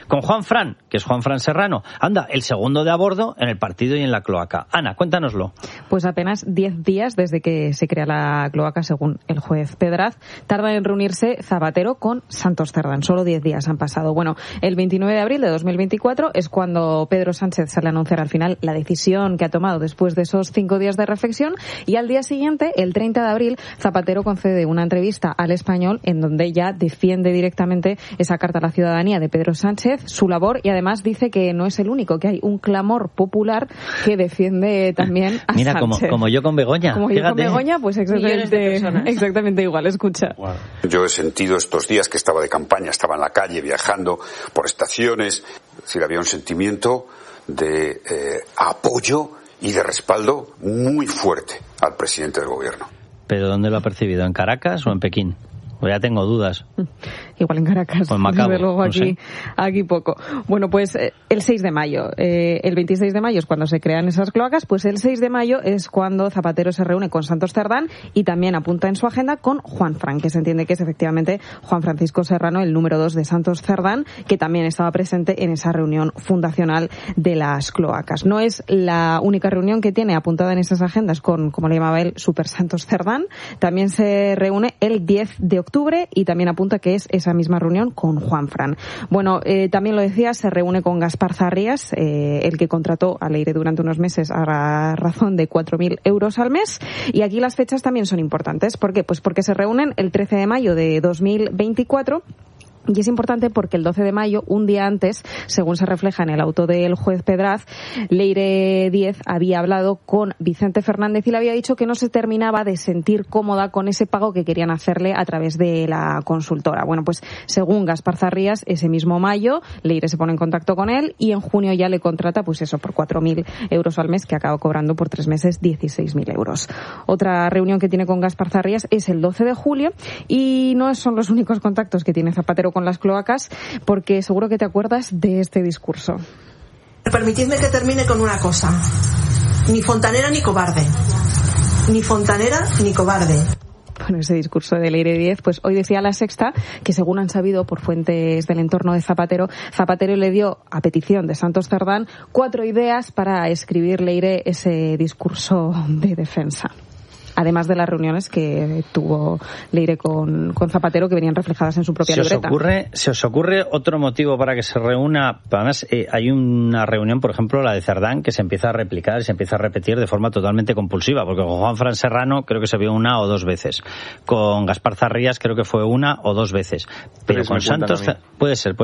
Con Juan Fran, que es Juan Fran Serrano. Anda, el segundo de a bordo en el partido y en la cloaca. Ana, cuéntanoslo.
Pues apenas 10 días desde que se crea la cloaca, según el juez Pedraz, tardan en reunirse Zapatero con Santos Cerdán. Solo 10 días han pasado. Bueno, el 29 de abril de 2024 es cuando Pedro Sánchez sale a anunciar al final la decisión que ha tomado después de esos 5 días de reflexión, y al día siguiente, el 30 de abril, Zapatero concede una entrevista al Español en donde ya defiende directamente esa carta a la ciudadanía de Pedro Sánchez, su labor, y además dice que no es el único, que hay un clamor popular que defiende también a
Mira,
Sánchez.
como yo con Begoña.
Como yo con Begoña, pues exactamente igual. Escucha.
Wow. Yo he sentido estos días que estaba de campaña, estaba en la calle viajando por estaciones, es decir, había un sentimiento de apoyo y de respaldo muy fuerte al presidente del gobierno.
¿Pero dónde lo ha percibido? ¿En Caracas o en Pekín? Pues ya tengo dudas.
Igual en Caracas,
o en Macao,
desde luego
no sé.
aquí poco. Bueno, pues el 6 de mayo, el 26 de mayo es cuando se crean esas cloacas, pues el 6 de mayo es cuando Zapatero se reúne con Santos Cerdán y también apunta en su agenda con Juan Fran, que se entiende que es efectivamente Juan Francisco Serrano, el número 2 de Santos Cerdán, que también estaba presente en esa reunión fundacional de las cloacas. No es la única reunión que tiene apuntada en esas agendas con, como le llamaba él, Super Santos Cerdán. También se reúne el 10 de octubre y también apunta que es esa misma reunión con Juan Fran. Bueno, también lo decía, se reúne con Gaspar Zarrías, el que contrató a Leire durante unos meses a razón de 4.000 euros al mes. Y aquí las fechas también son importantes. ¿Por qué? Pues porque se reúnen el 13 de mayo de 2024. Y es importante porque el 12 de mayo, un día antes, según se refleja en el auto del juez Pedraz, Leire Díez había hablado con Vicente Fernández y le había dicho que no se terminaba de sentir cómoda con ese pago que querían hacerle a través de la consultora. Bueno, pues según Gaspar Zarrías, ese mismo mayo, Leire se pone en contacto con él y en junio ya le contrata, pues eso, por 4.000 euros al mes, que acaba cobrando por 3 meses 16.000 euros. Otra reunión que tiene con Gaspar Zarrías es el 12 de julio y no son los únicos contactos que tiene Zapatero con las cloacas, porque seguro que te acuerdas de este discurso.
Permitidme que termine con una cosa. Ni fontanera ni cobarde. Ni fontanera ni cobarde.
Bueno, ese discurso de Leire Díez, pues hoy decía La Sexta que según han sabido por fuentes del entorno de Zapatero, Zapatero le dio, a petición de Santos Cerdán, 4 ideas para escribir Leire ese discurso de defensa. Además de las reuniones que tuvo Leire con Zapatero, que venían reflejadas en su propia libreta.
¿Se os ocurre otro motivo para que se reúna? Además, hay una reunión, por ejemplo, la de Cerdán, que se empieza a replicar y se empieza a repetir de forma totalmente compulsiva, porque con Juan Fran Serrano creo que se vio 1 o 2 veces. Con Gaspar Zarrías creo que fue 1 o 2 veces. Pero con Santos... Puede ser,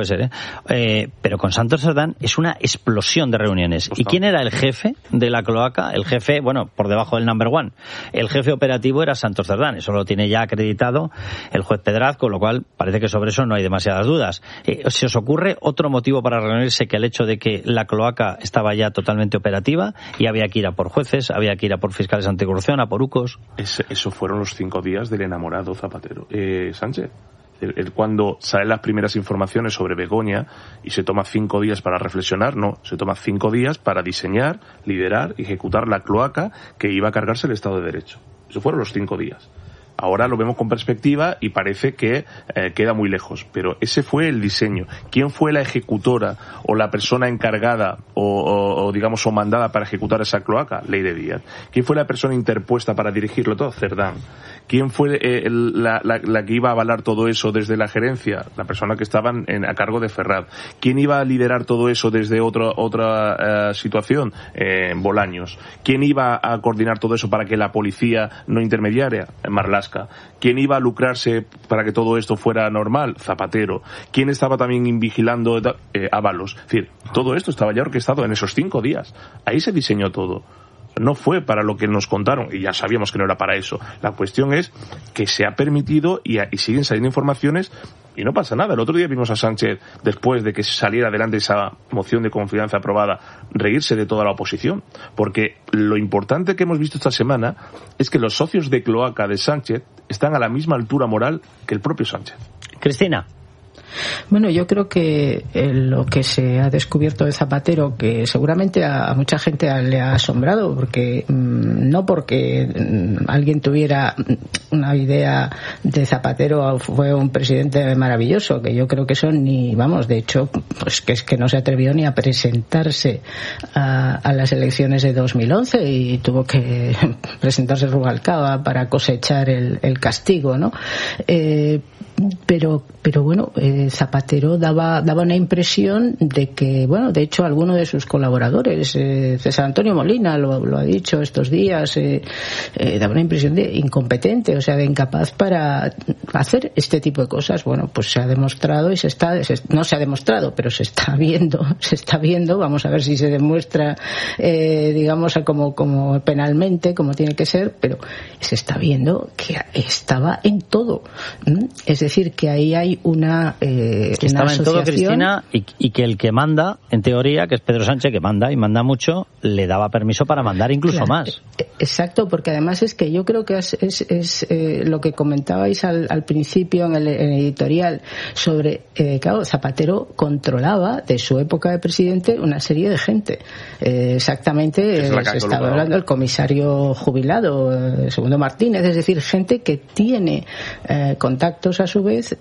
pero con Santos Cerdán es una explosión de reuniones. ¿Y quién era el jefe de la cloaca? El jefe, bueno, por debajo del number one. El jefe operativo era Santos Cerdán. Eso lo tiene ya acreditado el juez Pedraz, con lo cual parece que sobre eso no hay demasiadas dudas. ¿Se os ocurre otro motivo para reunirse que el hecho de que la cloaca estaba ya totalmente operativa y había que ir a por jueces, había que ir a por fiscales anticorrupción, a por UCOs?
Eso fueron los 5 días del enamorado Zapatero. Sánchez. Cuando salen las primeras informaciones sobre Begoña y se toma 5 días para reflexionar, no, se toma 5 días para diseñar, liderar y ejecutar la cloaca que iba a cargarse el Estado de Derecho. Esos fueron los 5 días. Ahora lo vemos con perspectiva y parece que queda muy lejos, pero ese fue el diseño. ¿Quién fue la ejecutora o la persona encargada o digamos, o mandada para ejecutar esa cloaca? Leire Díez. ¿Quién fue la persona interpuesta para dirigirlo todo? Cerdán. ¿Quién fue la que iba a avalar todo eso desde la gerencia? La persona que estaba a cargo de Ferraz. ¿Quién iba a liderar todo eso desde otra situación? Bolaños. ¿Quién iba a coordinar todo eso para que la policía no intermediara? Marlaska. ¿Quién iba a lucrarse para que todo esto fuera normal? Zapatero. ¿Quién estaba también vigilando? Ábalos. Es decir, todo esto estaba ya orquestado en esos 5 días. Ahí se diseñó todo. No fue para lo que nos contaron, y ya sabíamos que no era para eso. La cuestión es que se ha permitido y siguen saliendo informaciones y no pasa nada. El otro día vimos a Sánchez, después de que saliera adelante esa moción de confianza aprobada, reírse de toda la oposición. Porque lo importante que hemos visto esta semana es que los socios de cloaca de Sánchez están a la misma altura moral que el propio Sánchez.
Cristina.
Bueno, yo creo que lo que se ha descubierto de Zapatero, que seguramente a mucha gente le ha asombrado, porque no porque alguien tuviera una idea de Zapatero fue un presidente maravilloso, que yo creo que eso de hecho, pues que es que no se atrevió ni a presentarse a las elecciones de 2011 y tuvo que presentarse Rubalcaba para cosechar el castigo, ¿no? Pero bueno, Zapatero daba una impresión de que, bueno, de hecho alguno de sus colaboradores, César Antonio Molina lo ha dicho estos días, daba una impresión de incompetente, o sea, de incapaz para hacer este tipo de cosas. Bueno, pues se ha demostrado y no se ha demostrado, pero se está viendo, vamos a ver si se demuestra, digamos, como penalmente, como tiene que ser, pero se está viendo que estaba en todo. Es decir, que ahí hay una
estaba en todo, Cristina, y que el que manda, en teoría, que es Pedro Sánchez, que manda y manda mucho, le daba permiso para mandar incluso más.
Exacto, porque además es que yo creo que es lo que comentabais al principio en el editorial sobre, claro, Zapatero controlaba de su época de presidente una serie de gente. Exactamente, se estaba hablando del comisario jubilado, Segundo Martínez, es decir, gente que tiene contactos a su vez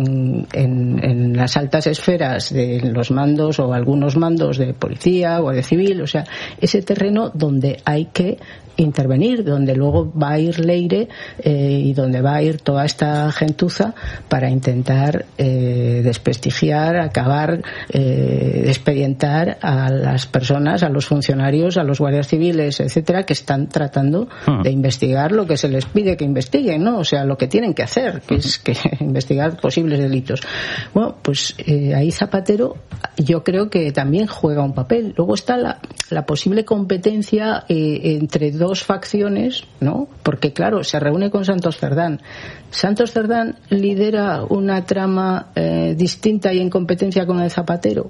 en las altas esferas de los mandos o algunos mandos de policía o de civil, o sea, ese terreno donde hay que intervenir, donde luego va a ir Leire y donde va a ir toda esta gentuza para intentar desprestigiar, acabar, expedientar a las personas, a los funcionarios, a los guardias civiles, etcétera, que están tratando de investigar lo que se les pide que investiguen, ¿no? O sea, lo que tienen que hacer, que es que investigar posibles delitos. Bueno, pues ahí Zapatero yo creo que también juega un papel. Luego está la posible competencia entre dos facciones, ¿no? Porque claro, se reúne con Santos Cerdán. Santos Cerdán lidera una trama distinta y en competencia con el Zapatero.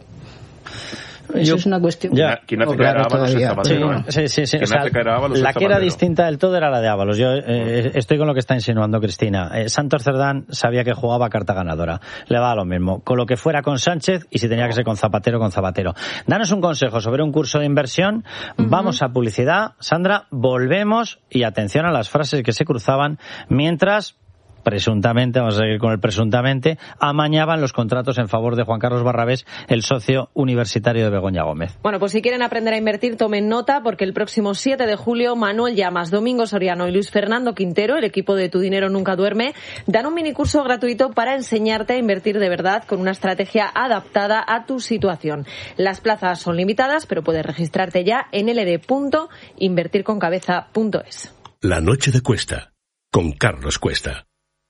Eso es una cuestión.
¿Quién hace caer a Ábalos es Zapatero?
Sí. O sea, la que era distinta del todo era la de Ábalos. Yo estoy con lo que está insinuando Cristina. Santos Cerdán sabía que jugaba carta ganadora. Le daba lo mismo. Con lo que fuera con Sánchez y si tenía que ser con Zapatero, con Zapatero. Danos un consejo sobre un curso de inversión. Vamos a publicidad. Sandra, volvemos y atención a las frases que se cruzaban mientras presuntamente, vamos a seguir con el presuntamente, amañaban los contratos en favor de Juan Carlos Barrabés, el socio universitario de Begoña Gómez.
Bueno, pues si quieren aprender a invertir, tomen nota, porque el próximo 7 de julio, Manuel Llamas, Domingo Soriano y Luis Fernando Quintero, el equipo de Tu Dinero Nunca Duerme, dan un minicurso gratuito para enseñarte a invertir de verdad con una estrategia adaptada a tu situación. Las plazas son limitadas, pero puedes registrarte ya en ld.invertirconcabeza.es.
La noche de Cuesta, con Carlos Cuesta.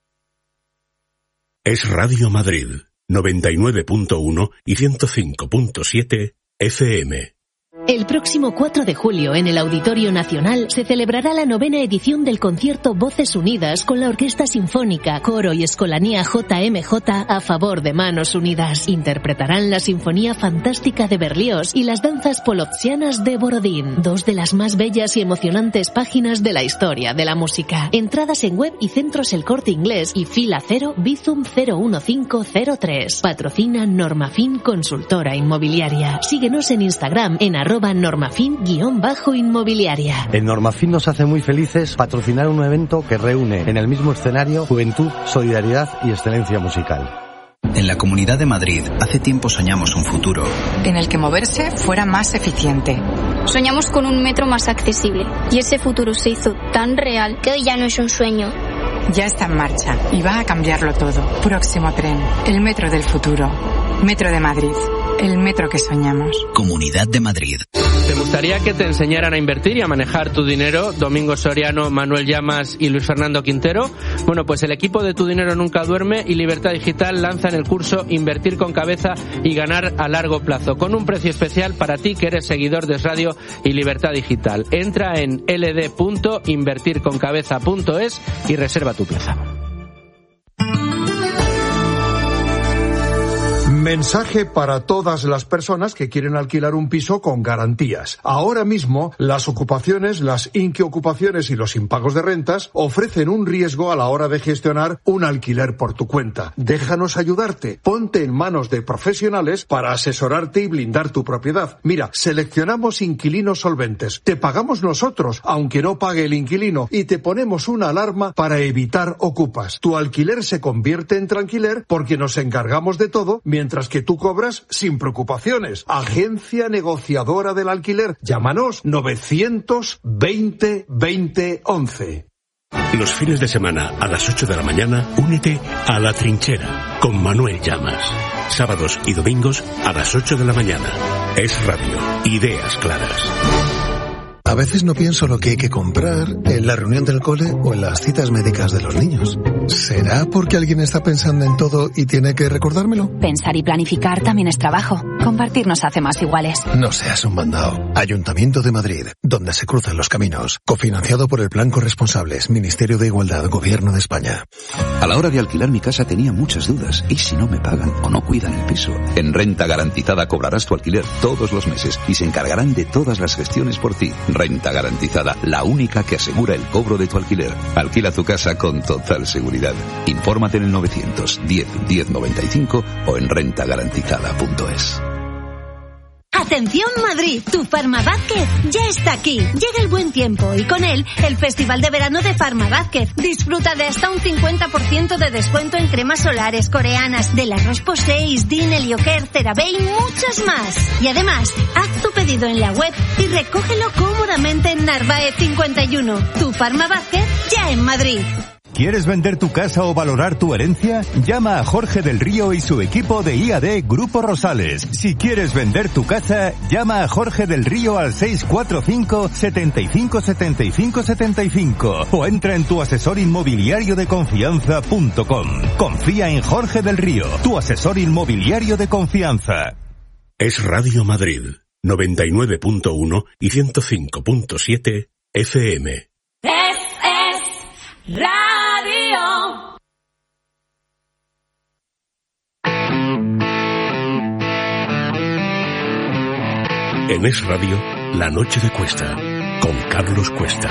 Es Radio Madrid, 99.1 y 105.7 FM.
El próximo 4 de julio, en el Auditorio Nacional, se celebrará la 9ª edición del concierto Voces Unidas con la Orquesta Sinfónica, Coro y Escolanía JMJ a favor de Manos Unidas. Interpretarán la Sinfonía Fantástica de Berlioz y las danzas polozzianas de Borodín, dos de las más bellas y emocionantes páginas de la historia de la música. Entradas en web y centros El Corte Inglés y Fila 0 Bizum 01503. Patrocina Normafin Consultora Inmobiliaria. Síguenos en Instagram en @normafin_inmobiliaria.
En Normafin nos hace muy felices patrocinar un evento que reúne en el mismo escenario juventud, solidaridad y excelencia musical.
En la Comunidad de Madrid, hace tiempo soñamos un futuro
en el que moverse fuera más eficiente.
Soñamos con un metro más accesible y ese futuro se hizo tan real que hoy ya no es un sueño.
Ya está en marcha y va a cambiarlo todo. Próximo tren, el metro del futuro. Metro de Madrid, el metro que soñamos.
Comunidad de Madrid.
¿Te gustaría que te enseñaran a invertir y a manejar tu dinero? Domingo Soriano, Manuel Llamas y Luis Fernando Quintero. Bueno, pues el equipo de Tu Dinero Nunca Duerme y Libertad Digital lanzan el curso Invertir con Cabeza y Ganar a Largo Plazo, con un precio especial para ti que eres seguidor de Es Radio y Libertad Digital. Entra en ld.invertirconcabeza.es y reserva tu plaza.
Mensaje para todas las personas que quieren alquilar un piso con garantías. Ahora mismo, las ocupaciones, las inquiocupaciones y los impagos de rentas ofrecen un riesgo a la hora de gestionar un alquiler por tu cuenta. Déjanos ayudarte. Ponte en manos de profesionales para asesorarte y blindar tu propiedad. Mira, seleccionamos inquilinos solventes. Te pagamos nosotros, aunque no pague el inquilino, y te ponemos una alarma para evitar ocupas. Tu alquiler se convierte en tranquiler porque nos encargamos de todo, mientras que tú cobras sin preocupaciones. Agencia negociadora del alquiler. Llámanos 920 20 11.
Los fines de semana a las 8 de la mañana, únete a La Trinchera con Manuel Llamas. Sábados y domingos a las 8 de la mañana. Es Radio. Ideas claras.
A veces no pienso lo que hay que comprar en la reunión del cole o en las citas médicas de los niños. ¿Será porque alguien está pensando en todo y tiene que recordármelo?
Pensar y planificar también es trabajo. Compartir nos hace más iguales.
No seas un mandado. Ayuntamiento de Madrid, donde se cruzan los caminos. Cofinanciado por el Plan Corresponsables, Ministerio de Igualdad, Gobierno de España.
A la hora de alquilar mi casa tenía muchas dudas. ¿Y si no me pagan o no cuidan el piso? En Renta Garantizada cobrarás tu alquiler todos los meses y se encargarán de todas las gestiones por ti. Renta Garantizada, la única que asegura el cobro de tu alquiler. Alquila tu casa con total seguridad. Infórmate en el 910 1095 o en rentagarantizada.es.
Atención Madrid, tu Farmavázquez ya está aquí. Llega el buen tiempo y con él el Festival de Verano de Farmavázquez. Disfruta de hasta un 50% de descuento en cremas solares coreanas de la Roche-Posay, Din, Helioker, CeraVe y muchas más. Y además, haz tu pedido en la web y recógelo cómodamente en Narváez 51. Tu Farmavázquez ya en Madrid.
¿Quieres vender tu casa o valorar tu herencia? Llama a Jorge del Río y su equipo de IAD Grupo Rosales. Si quieres vender tu casa, llama a Jorge del Río al 645 75 75 75 o entra en tu asesor inmobiliario de confianza.com. Confía en Jorge del Río, tu asesor inmobiliario de confianza.
Es Radio Madrid, 99.1 y 105.7 FM.
Radio.
En Es Radio, La Noche de Cuesta, con Carlos Cuesta.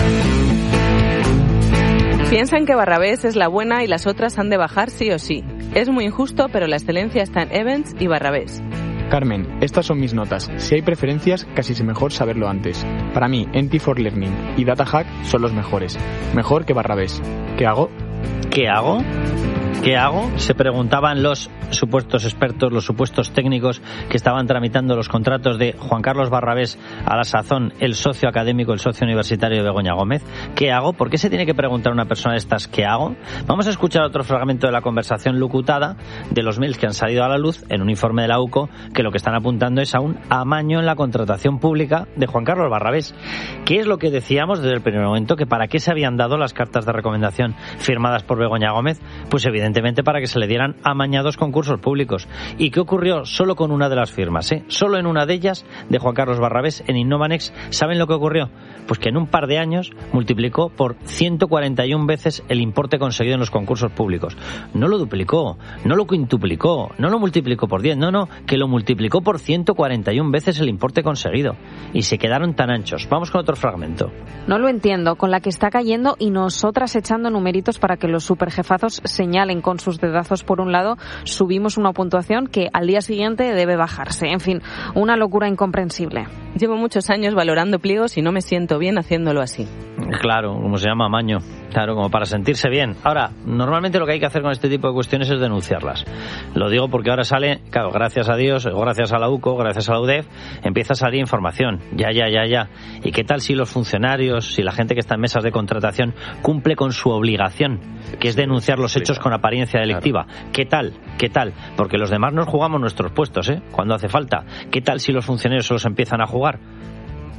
Piensan que Barrabés es la buena y las otras han de bajar sí o sí. Es muy injusto, pero la excelencia está en Evans y Barrabés.
Carmen, estas son mis notas. Si hay preferencias, casi es mejor saberlo antes. Para mí, Enti for Learning y DataHack son los mejores. Mejor que Barrabés. ¿Qué hago?
¿Qué hago? ¿Qué hago? Se preguntaban los supuestos expertos, los supuestos técnicos que estaban tramitando los contratos de Juan Carlos Barrabés, a la sazón el socio académico, el socio universitario de Begoña Gómez. ¿Qué hago? ¿Por qué se tiene que preguntar una persona de estas qué hago? Vamos a escuchar otro fragmento de la conversación locutada de los mails que han salido a la luz en un informe de la UCO, que lo que están apuntando es a un amaño en la contratación pública de Juan Carlos Barrabés. ¿Qué es lo que decíamos desde el primer momento? Que para qué se habían dado las cartas de recomendación firmadas por Begoña Gómez, pues evidentemente para que se le dieran amañados concursos públicos. ¿Y qué ocurrió? Solo con una de las firmas, solo en una de ellas, de Juan Carlos Barrabés, en Innovanex. ¿Saben lo que ocurrió? Pues que en un par de años multiplicó por 141 veces el importe conseguido en los concursos públicos. No lo duplicó, no lo quintuplicó, no lo multiplicó por 10, no, que lo multiplicó por 141 veces el importe conseguido. Y se quedaron tan anchos. Vamos con otro fragmento.
No lo entiendo, con la que está cayendo y nosotras echando numeritos para que los superjefazos señalen con sus dedazos por un lado, subimos una puntuación que al día siguiente debe bajarse. En fin, una locura incomprensible.
Llevo muchos años valorando pliegos y no me siento bien haciéndolo así.
Claro, como se llama, amaño. Claro, como para sentirse bien. Ahora, normalmente lo que hay que hacer con este tipo de cuestiones es denunciarlas. Lo digo porque ahora sale, claro, gracias a Dios, gracias a la UCO, gracias a la UDEF, empieza a salir información. Ya. ¿Y qué tal si los funcionarios, si la gente que está en mesas de contratación cumple con su obligación, que es denunciar los hechos con apariencia delictiva? Claro. ¿Qué tal? Porque los demás nos jugamos nuestros puestos, cuando hace falta. ¿Qué tal si los funcionarios se los empiezan a jugar?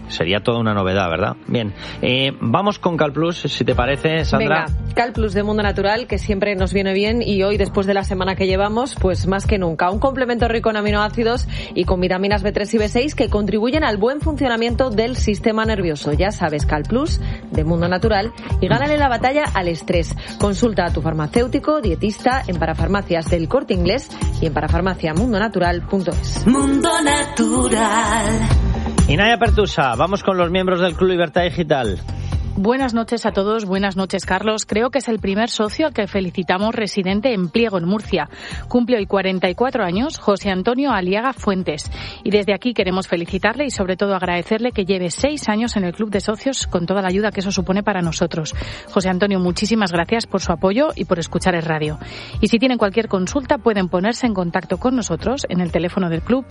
Sería toda una novedad, ¿verdad? Bien, vamos con CalPlus, si te parece, Sandra.
Venga, CalPlus de Mundo Natural, que siempre nos viene bien, y hoy, después de la semana que llevamos, pues más que nunca. Un complemento rico en aminoácidos y con vitaminas B3 y B6 que contribuyen al buen funcionamiento del sistema nervioso. Ya sabes, CalPlus de Mundo Natural, y gánale la batalla al estrés. Consulta a tu farmacéutico, dietista, en Parafarmacias del Corte Inglés y en parafarmaciamundonatural.es.
Mundo Natural.
Y Naya Pertusa, vamos con los miembros del Club Libertad Digital.
Buenas noches a todos, buenas noches Carlos. Creo que es el primer socio al que felicitamos residente en Pliego, en Murcia. Cumple hoy 44 años José Antonio Aliaga Fuentes. Y desde aquí queremos felicitarle y sobre todo agradecerle que lleve 6 años en el Club de Socios con toda la ayuda que eso supone para nosotros. José Antonio, muchísimas gracias por su apoyo y por escuchar el radio. Y si tienen cualquier consulta pueden ponerse en contacto con nosotros en el teléfono del club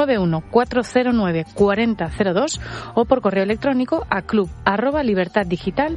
914094002 o por correo electrónico a club@libertaddigital.com.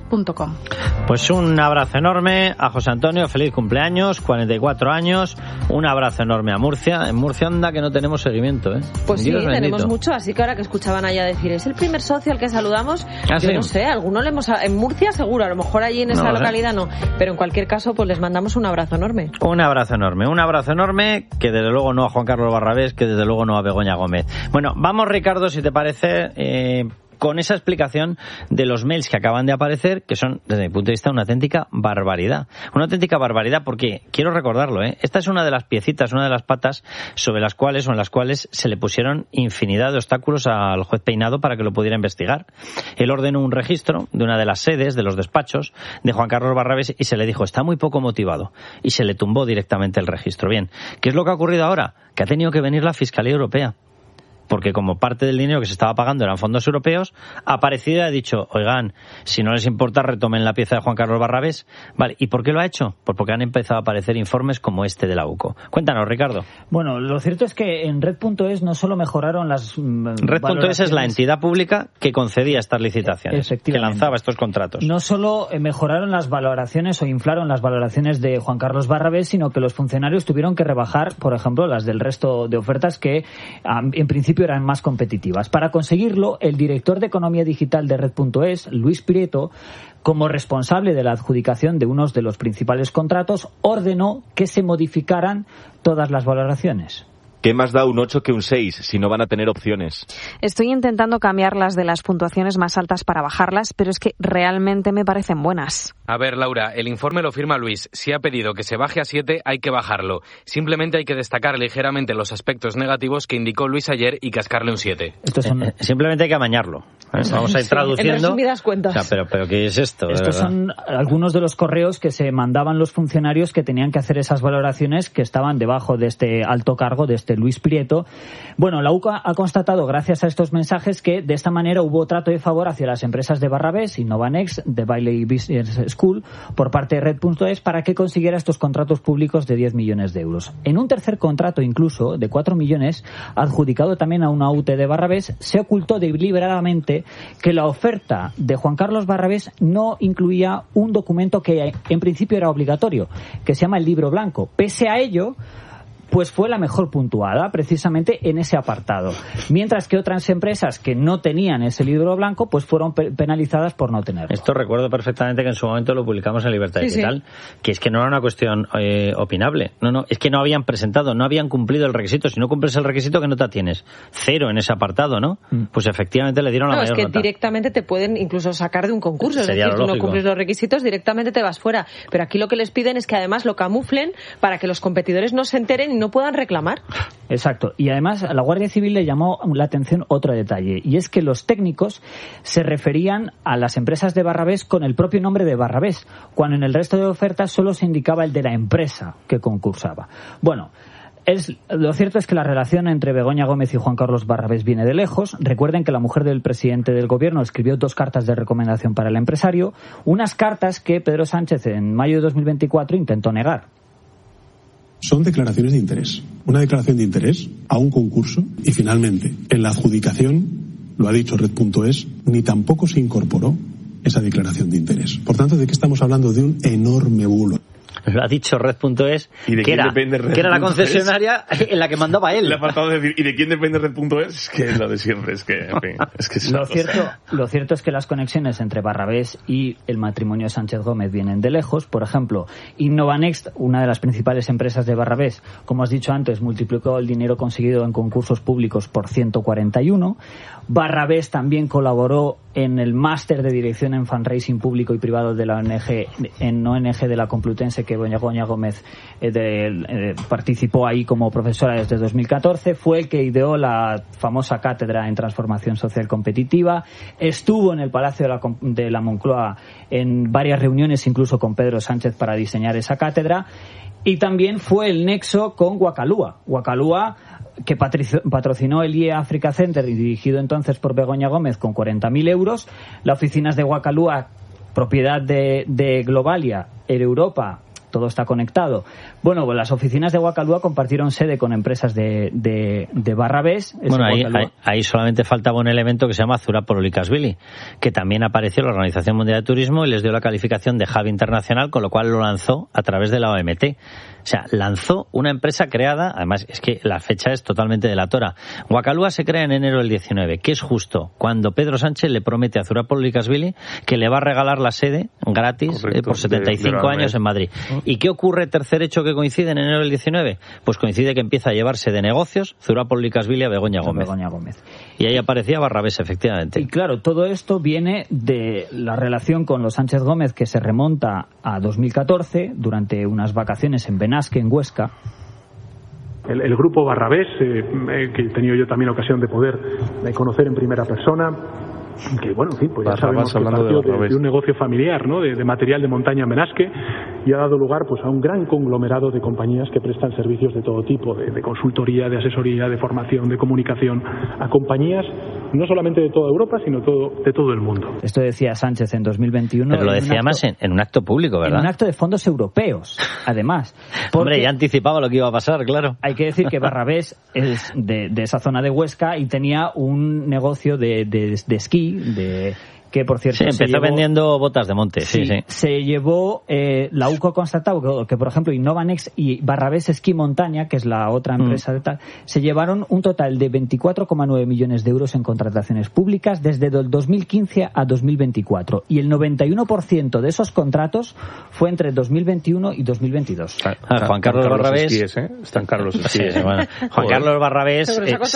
Pues un abrazo enorme a José Antonio, feliz cumpleaños, 44 años, un abrazo enorme a Murcia. En Murcia anda que no tenemos seguimiento, ¿eh?
Pues sí,
Dios
tenemos
bendito.
mucho, así que ahora que escuchaban allá decir, es el primer socio al que saludamos, yo
sí.
no sé, alguno le hemos... En Murcia seguro, a lo mejor allí en esa localidad no, pero en cualquier caso pues les mandamos un abrazo enorme.
Un abrazo enorme, que desde luego no a Juan Carlos Barrabés, que desde luego no a Begoña Gómez. Bueno, vamos Ricardo, si te parece... con esa explicación de los mails que acaban de aparecer, que son, desde mi punto de vista, una auténtica barbaridad. Una auténtica barbaridad porque, quiero recordarlo, esta es una de las piecitas, una de las patas sobre las cuales, o en las cuales se le pusieron infinidad de obstáculos al juez Peinado para que lo pudiera investigar. Él ordenó un registro de una de las sedes, de los despachos de Juan Carlos Barrabés, y se le dijo, está muy poco motivado, y se le tumbó directamente el registro. Bien, ¿qué es lo que ha ocurrido ahora? Que ha tenido que venir la Fiscalía Europea, porque como parte del dinero que se estaba pagando eran fondos europeos, ha aparecido y ha dicho, oigan, si no les importa, retomen la pieza de Juan Carlos Barrabés. Vale, ¿y por qué lo ha hecho? Pues porque han empezado a aparecer informes como este de la UCO. Cuéntanos, Ricardo.
Bueno, lo cierto es que en Red.es no solo mejoraron las
Red.es es la entidad pública que concedía estas licitaciones, que lanzaba estos contratos.
No solo mejoraron las valoraciones o inflaron las valoraciones de Juan Carlos Barrabés, sino que los funcionarios tuvieron que rebajar, por ejemplo, las del resto de ofertas que en principio eran más competitivas. Para conseguirlo, el director de Economía Digital de Red.es, Luis Prieto, como responsable de la adjudicación de unos de los principales contratos, ordenó que se modificaran todas las valoraciones.
¿Qué más da un 8 que un 6 si no van a tener opciones?
Estoy intentando cambiarlas de las puntuaciones más altas para bajarlas, pero es que realmente me parecen buenas.
A ver, Laura, el informe lo firma Luis. Si ha pedido que se baje a 7, hay que bajarlo. Simplemente hay que destacar ligeramente los aspectos negativos que indicó Luis ayer y cascarle un 7.
Simplemente hay que amañarlo. Vamos a ir traduciendo.
En resumidas cuentas.
O sea, pero ¿qué es esto?
Estos son algunos de los correos que se mandaban los funcionarios que tenían que hacer esas valoraciones, que estaban debajo de este alto cargo, de este Luis Prieto. Bueno, la UCA ha constatado, gracias a estos mensajes, que de esta manera hubo trato de favor hacia las empresas de Barrabés, Innovanext, de Bailey Business School, por parte de Red.es, para que consiguiera estos contratos públicos de 10 millones de euros. En un tercer contrato, incluso, de 4 millones, adjudicado también a una UT de Barrabés, se ocultó deliberadamente que la oferta de Juan Carlos Barrabés no incluía un documento que en principio era obligatorio, que se llama el libro blanco. Pese a ello, pues fue la mejor puntuada precisamente en ese apartado. Mientras que otras empresas que no tenían ese libro blanco, pues fueron penalizadas por no tenerlo.
Esto recuerdo perfectamente que en su momento lo publicamos en Libertad Digital, que es que no era una cuestión opinable. No, es que no habían presentado, no habían cumplido el requisito. Si no cumples el requisito, ¿qué nota tienes? 0 en ese apartado, ¿no? Pues efectivamente le dieron la mayor nota.
Es que directamente te pueden incluso sacar de un concurso. Sería, es decir, tú no cumples los requisitos, directamente te vas fuera. Pero aquí lo que les piden es que además lo camuflen para que los competidores no se enteren y no puedan reclamar.
Exacto. Y además a la Guardia Civil le llamó la atención otro detalle, y es que los técnicos se referían a las empresas de Barrabés con el propio nombre de Barrabés, cuando en el resto de ofertas solo se indicaba el de la empresa que concursaba. Bueno, lo cierto es que la relación entre Begoña Gómez y Juan Carlos Barrabés viene de lejos. Recuerden que la mujer del presidente del gobierno escribió 2 cartas de recomendación para el empresario, unas cartas que Pedro Sánchez en mayo de 2024 intentó negar.
Son declaraciones de interés. Una declaración de interés a un concurso y finalmente en la adjudicación, lo ha dicho Red.es, ni tampoco se incorporó esa declaración de interés. Por tanto, ¿de qué estamos hablando? De un enorme bulo.
lo ha dicho Red.es, que era la concesionaria en la que mandaba él.
Le ha faltado decir, ¿y de quién depende Red.es? Es que es lo de siempre, es que, en fin, es que es
lo cierto es que las conexiones entre Barrabés y el matrimonio Sánchez Gómez vienen de lejos. Por ejemplo, Innovanext, una de las principales empresas de Barrabés, como has dicho antes, multiplicó el dinero conseguido en concursos públicos por 141. Barrabés también colaboró en el máster de dirección en fundraising público y privado de la ONG de la Complutense, que Begoña Gómez participó ahí como profesora desde 2014. Fue el que ideó la famosa cátedra en transformación social competitiva. Estuvo en el Palacio de la Moncloa en varias reuniones, incluso con Pedro Sánchez, para diseñar esa cátedra. Y también fue el nexo con Wakalua, que patrocinó el IE Africa Center y dirigido entonces por Begoña Gómez con 40.000 euros. Las oficinas de Wakalua, propiedad de Globalia, Air Europa, todo está conectado. Bueno, pues las oficinas de Wakalua compartieron sede con empresas de Barrabés.
Bueno, ahí solamente faltaba un elemento que se llama Zurapololikaashvili, que también apareció en la Organización Mundial de Turismo y les dio la calificación de hub internacional, con lo cual lo lanzó a través de la OMT. O sea, lanzó una empresa creada, además es que la fecha es totalmente delatora. Wakalua se crea en enero del 19, que es justo cuando Pedro Sánchez le promete a Zurapololikaashvili que le va a regalar la sede gratis por 75 años en Madrid. ¿Y qué ocurre, tercer hecho que coincide en enero del 19? Pues coincide que empieza a llevarse de negocios Zurapololikaashvili a Begoña Gómez. Y ahí aparecía Barrabés, efectivamente.
Y claro, todo esto viene de la relación con los Sánchez Gómez, que se remonta a 2014, durante unas vacaciones en Benasque, en Huesca.
El grupo Barrabés, que he tenido yo también ocasión de poder conocer en primera persona, que bueno, en fin, pues ya sabemos que partió de un negocio familiar, ¿no? De material de montaña en Benasque, y ha dado lugar pues a un gran conglomerado de compañías que prestan servicios de todo tipo, de consultoría, de asesoría, de formación, de comunicación, a compañías no solamente de toda Europa, sino de todo el mundo.
Esto decía Sánchez en 2021.
Pero lo decía más en un acto público, ¿verdad?
En un acto de fondos europeos, además.
Hombre, ya anticipaba lo que iba a pasar, claro.
Hay que decir que Barrabés es de esa zona de Huesca y tenía un negocio de esquí, que por cierto
empezó vendiendo botas de monte. Sí.
Se llevó, la UCO ha constatado que por ejemplo Innovanext y Barrabés Esquí Montaña, que es la otra empresa de tal, se llevaron un total de 24,9 millones de euros en contrataciones públicas desde el 2015 a 2024, y el 91% de esos contratos fue entre 2021 y 2022.
Juan Carlos Barrabés
esquíes, están Carlos esquíes.
Juan Carlos Barrabés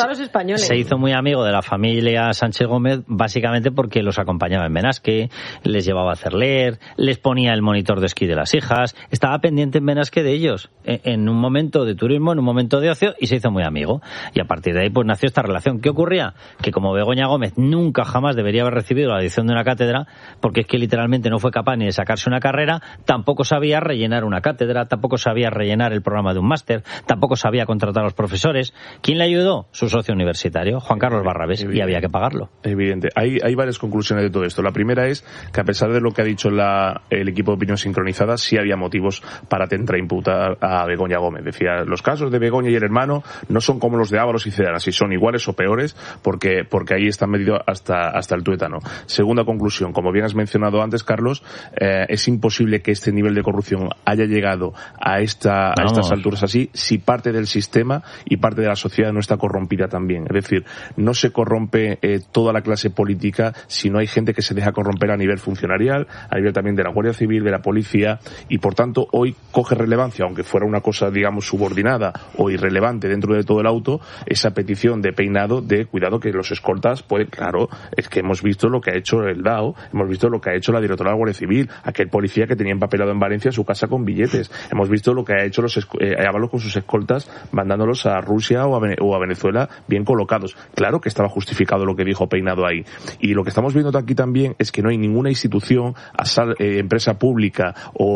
se
hizo muy amigo de la familia Sánchez Gómez, básicamente porque los acompañaba en Benasque, les llevaba a hacer leer, les ponía el monitor de esquí de las hijas, estaba pendiente en Benasque de ellos, en un momento de turismo, en un momento de ocio, y se hizo muy amigo. Y a partir de ahí pues nació esta relación. ¿Qué ocurría? Que como Begoña Gómez nunca jamás debería haber recibido la edición de una cátedra, porque es que literalmente no fue capaz ni de sacarse una carrera, tampoco sabía rellenar una cátedra, tampoco sabía rellenar el programa de un máster, tampoco sabía contratar a los profesores. ¿Quién le ayudó? Su socio universitario, Juan Carlos Barrabés, y había que pagarlo.
Evidente. Hay varias conclusiones de todo esto. La primera es que, a pesar de lo que ha dicho el equipo de opinión sincronizada, sí había motivos para imputar a Begoña Gómez. Decía, los casos de Begoña y el hermano no son como los de Ábalos y Cedana, si son iguales o peores, porque ahí están medidos hasta el tuétano. Segunda conclusión, como bien has mencionado antes, Carlos, es imposible que este nivel de corrupción haya llegado a estas alturas así si parte del sistema y parte de la sociedad no está corrompida también. Es decir, no se corrompe toda la clase política si no hay gente que se deja corromper a nivel funcionarial, a nivel también de la Guardia Civil, de la policía, y por tanto hoy coge relevancia, aunque fuera una cosa digamos subordinada o irrelevante dentro de todo el auto, esa petición de Peinado de cuidado que los escoltas, pues claro, es que hemos visto lo que ha hecho el DAO, hemos visto lo que ha hecho la directora de la Guardia Civil, aquel policía que tenía empapelado en Valencia su casa con billetes, hemos visto lo que ha hecho Ábalos con sus escoltas mandándolos a Rusia o a Venezuela bien colocados. Claro que estaba justificado lo que dijo Peinado ahí, y lo que estamos viendo aquí también es que no hay ninguna institución, empresa pública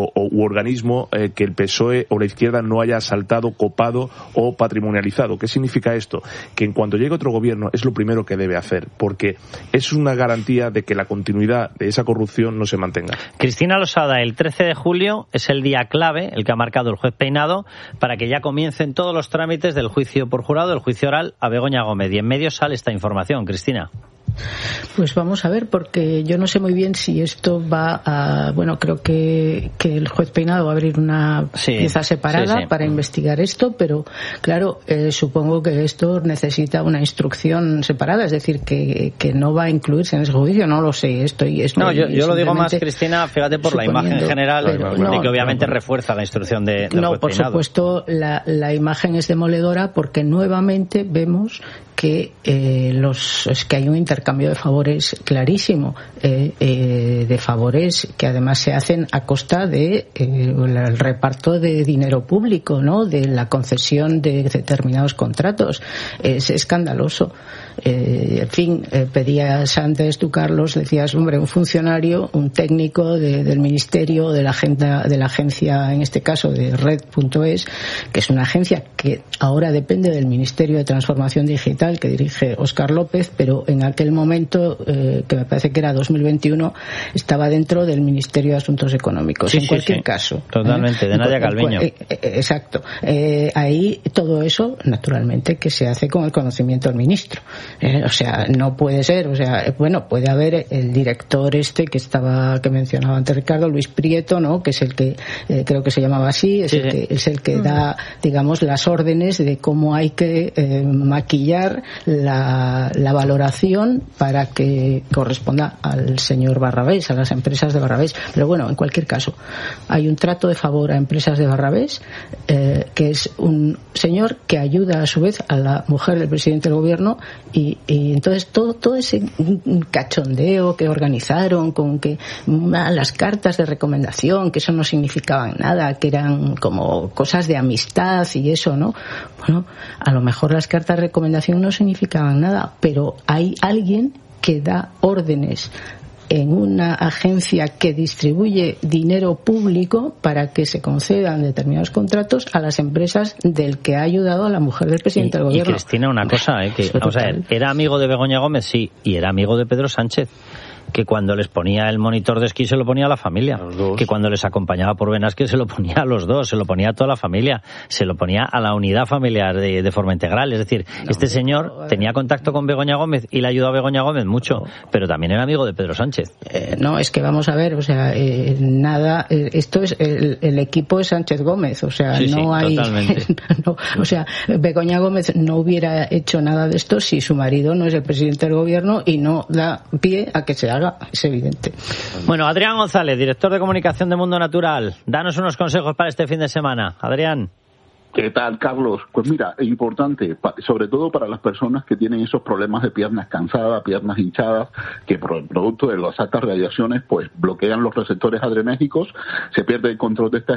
u organismo que el PSOE o la izquierda no haya asaltado, copado o patrimonializado. ¿Qué significa esto? Que en cuanto llegue otro gobierno es lo primero que debe hacer, porque es una garantía de que la continuidad de esa corrupción no se mantenga.
Cristina Losada, el 13 de julio es el día clave, el que ha marcado el juez Peinado, para que ya comiencen todos los trámites del juicio por jurado, el juicio oral a Begoña Gómez. Y en medio sale esta información, Cristina.
Pues vamos a ver, porque yo no sé muy bien si esto va a... Bueno, creo que el juez Peinado va a abrir una pieza separada para investigar esto, pero claro, supongo que esto necesita una instrucción separada, es decir, que no va a incluirse en ese juicio, no lo sé.
Yo lo digo más, Cristina, fíjate, por la imagen general, de que obviamente refuerza la instrucción del juez Peinado.
Por supuesto, la imagen es demoledora porque nuevamente vemos que que hay un intercambio de favores clarísimo, de favores que además se hacen a costa de el reparto de dinero público, ¿no? De la concesión de determinados contratos. Es escandaloso. En fin, pedías antes tú, Carlos, decías, hombre, un funcionario, un técnico del ministerio, de la agencia, en este caso de Red.es, que es una agencia que ahora depende del Ministerio de Transformación Digital que dirige Óscar López, pero en aquel momento, que me parece que era 2021, estaba dentro del Ministerio de Asuntos Económicos. En cualquier caso.
Totalmente, de Nadia Calviño.
Exacto. Ahí todo eso, naturalmente, que se hace con el conocimiento del ministro. O sea, no puede ser, puede haber el director que mencionaba antes Ricardo, Luis Prieto, ¿no? Que es el que creo que se llamaba así, es el que da, digamos, las órdenes de cómo hay que maquillar la valoración para que corresponda al señor Barrabés, a las empresas de Barrabés. Pero bueno, en cualquier caso, hay un trato de favor a empresas de Barrabés, que es un señor que ayuda a su vez a la mujer del presidente del gobierno, y entonces todo ese cachondeo que organizaron con que las cartas de recomendación, que eso no significaban nada, que eran como cosas de amistad y eso, ¿no? Bueno, a lo mejor las cartas de recomendación no significaban nada, pero hay alguien que da órdenes en una agencia que distribuye dinero público para que se concedan determinados contratos a las empresas del que ha ayudado a la mujer del presidente del gobierno.
Y Cristina, una cosa, vamos a ver, era amigo de Begoña Gómez, sí, y era amigo de Pedro Sánchez, que cuando les ponía el monitor de esquí se lo ponía a la familia, que cuando les acompañaba por Benasque se lo ponía a los dos, se lo ponía a toda la familia, se lo ponía a la unidad familiar de forma integral. Es decir, señor tenía contacto con Begoña Gómez y le ayudó a Begoña Gómez mucho, pero también era amigo de Pedro Sánchez.
No, es que vamos a ver, nada, esto es el equipo de Sánchez Gómez, no hay... no, Begoña Gómez no hubiera hecho nada de esto si su marido no es el presidente del gobierno y no da pie a que se haga. Es evidente.
Bueno, Adrián González, director de comunicación de Mundo Natural, danos unos consejos para este fin de semana. Adrián.
¿Qué tal, Carlos? Pues mira, es importante, sobre todo para las personas que tienen esos problemas de piernas cansadas, piernas hinchadas, que por el producto de las altas radiaciones pues bloquean los receptores adrenérgicos, se pierde el control de esta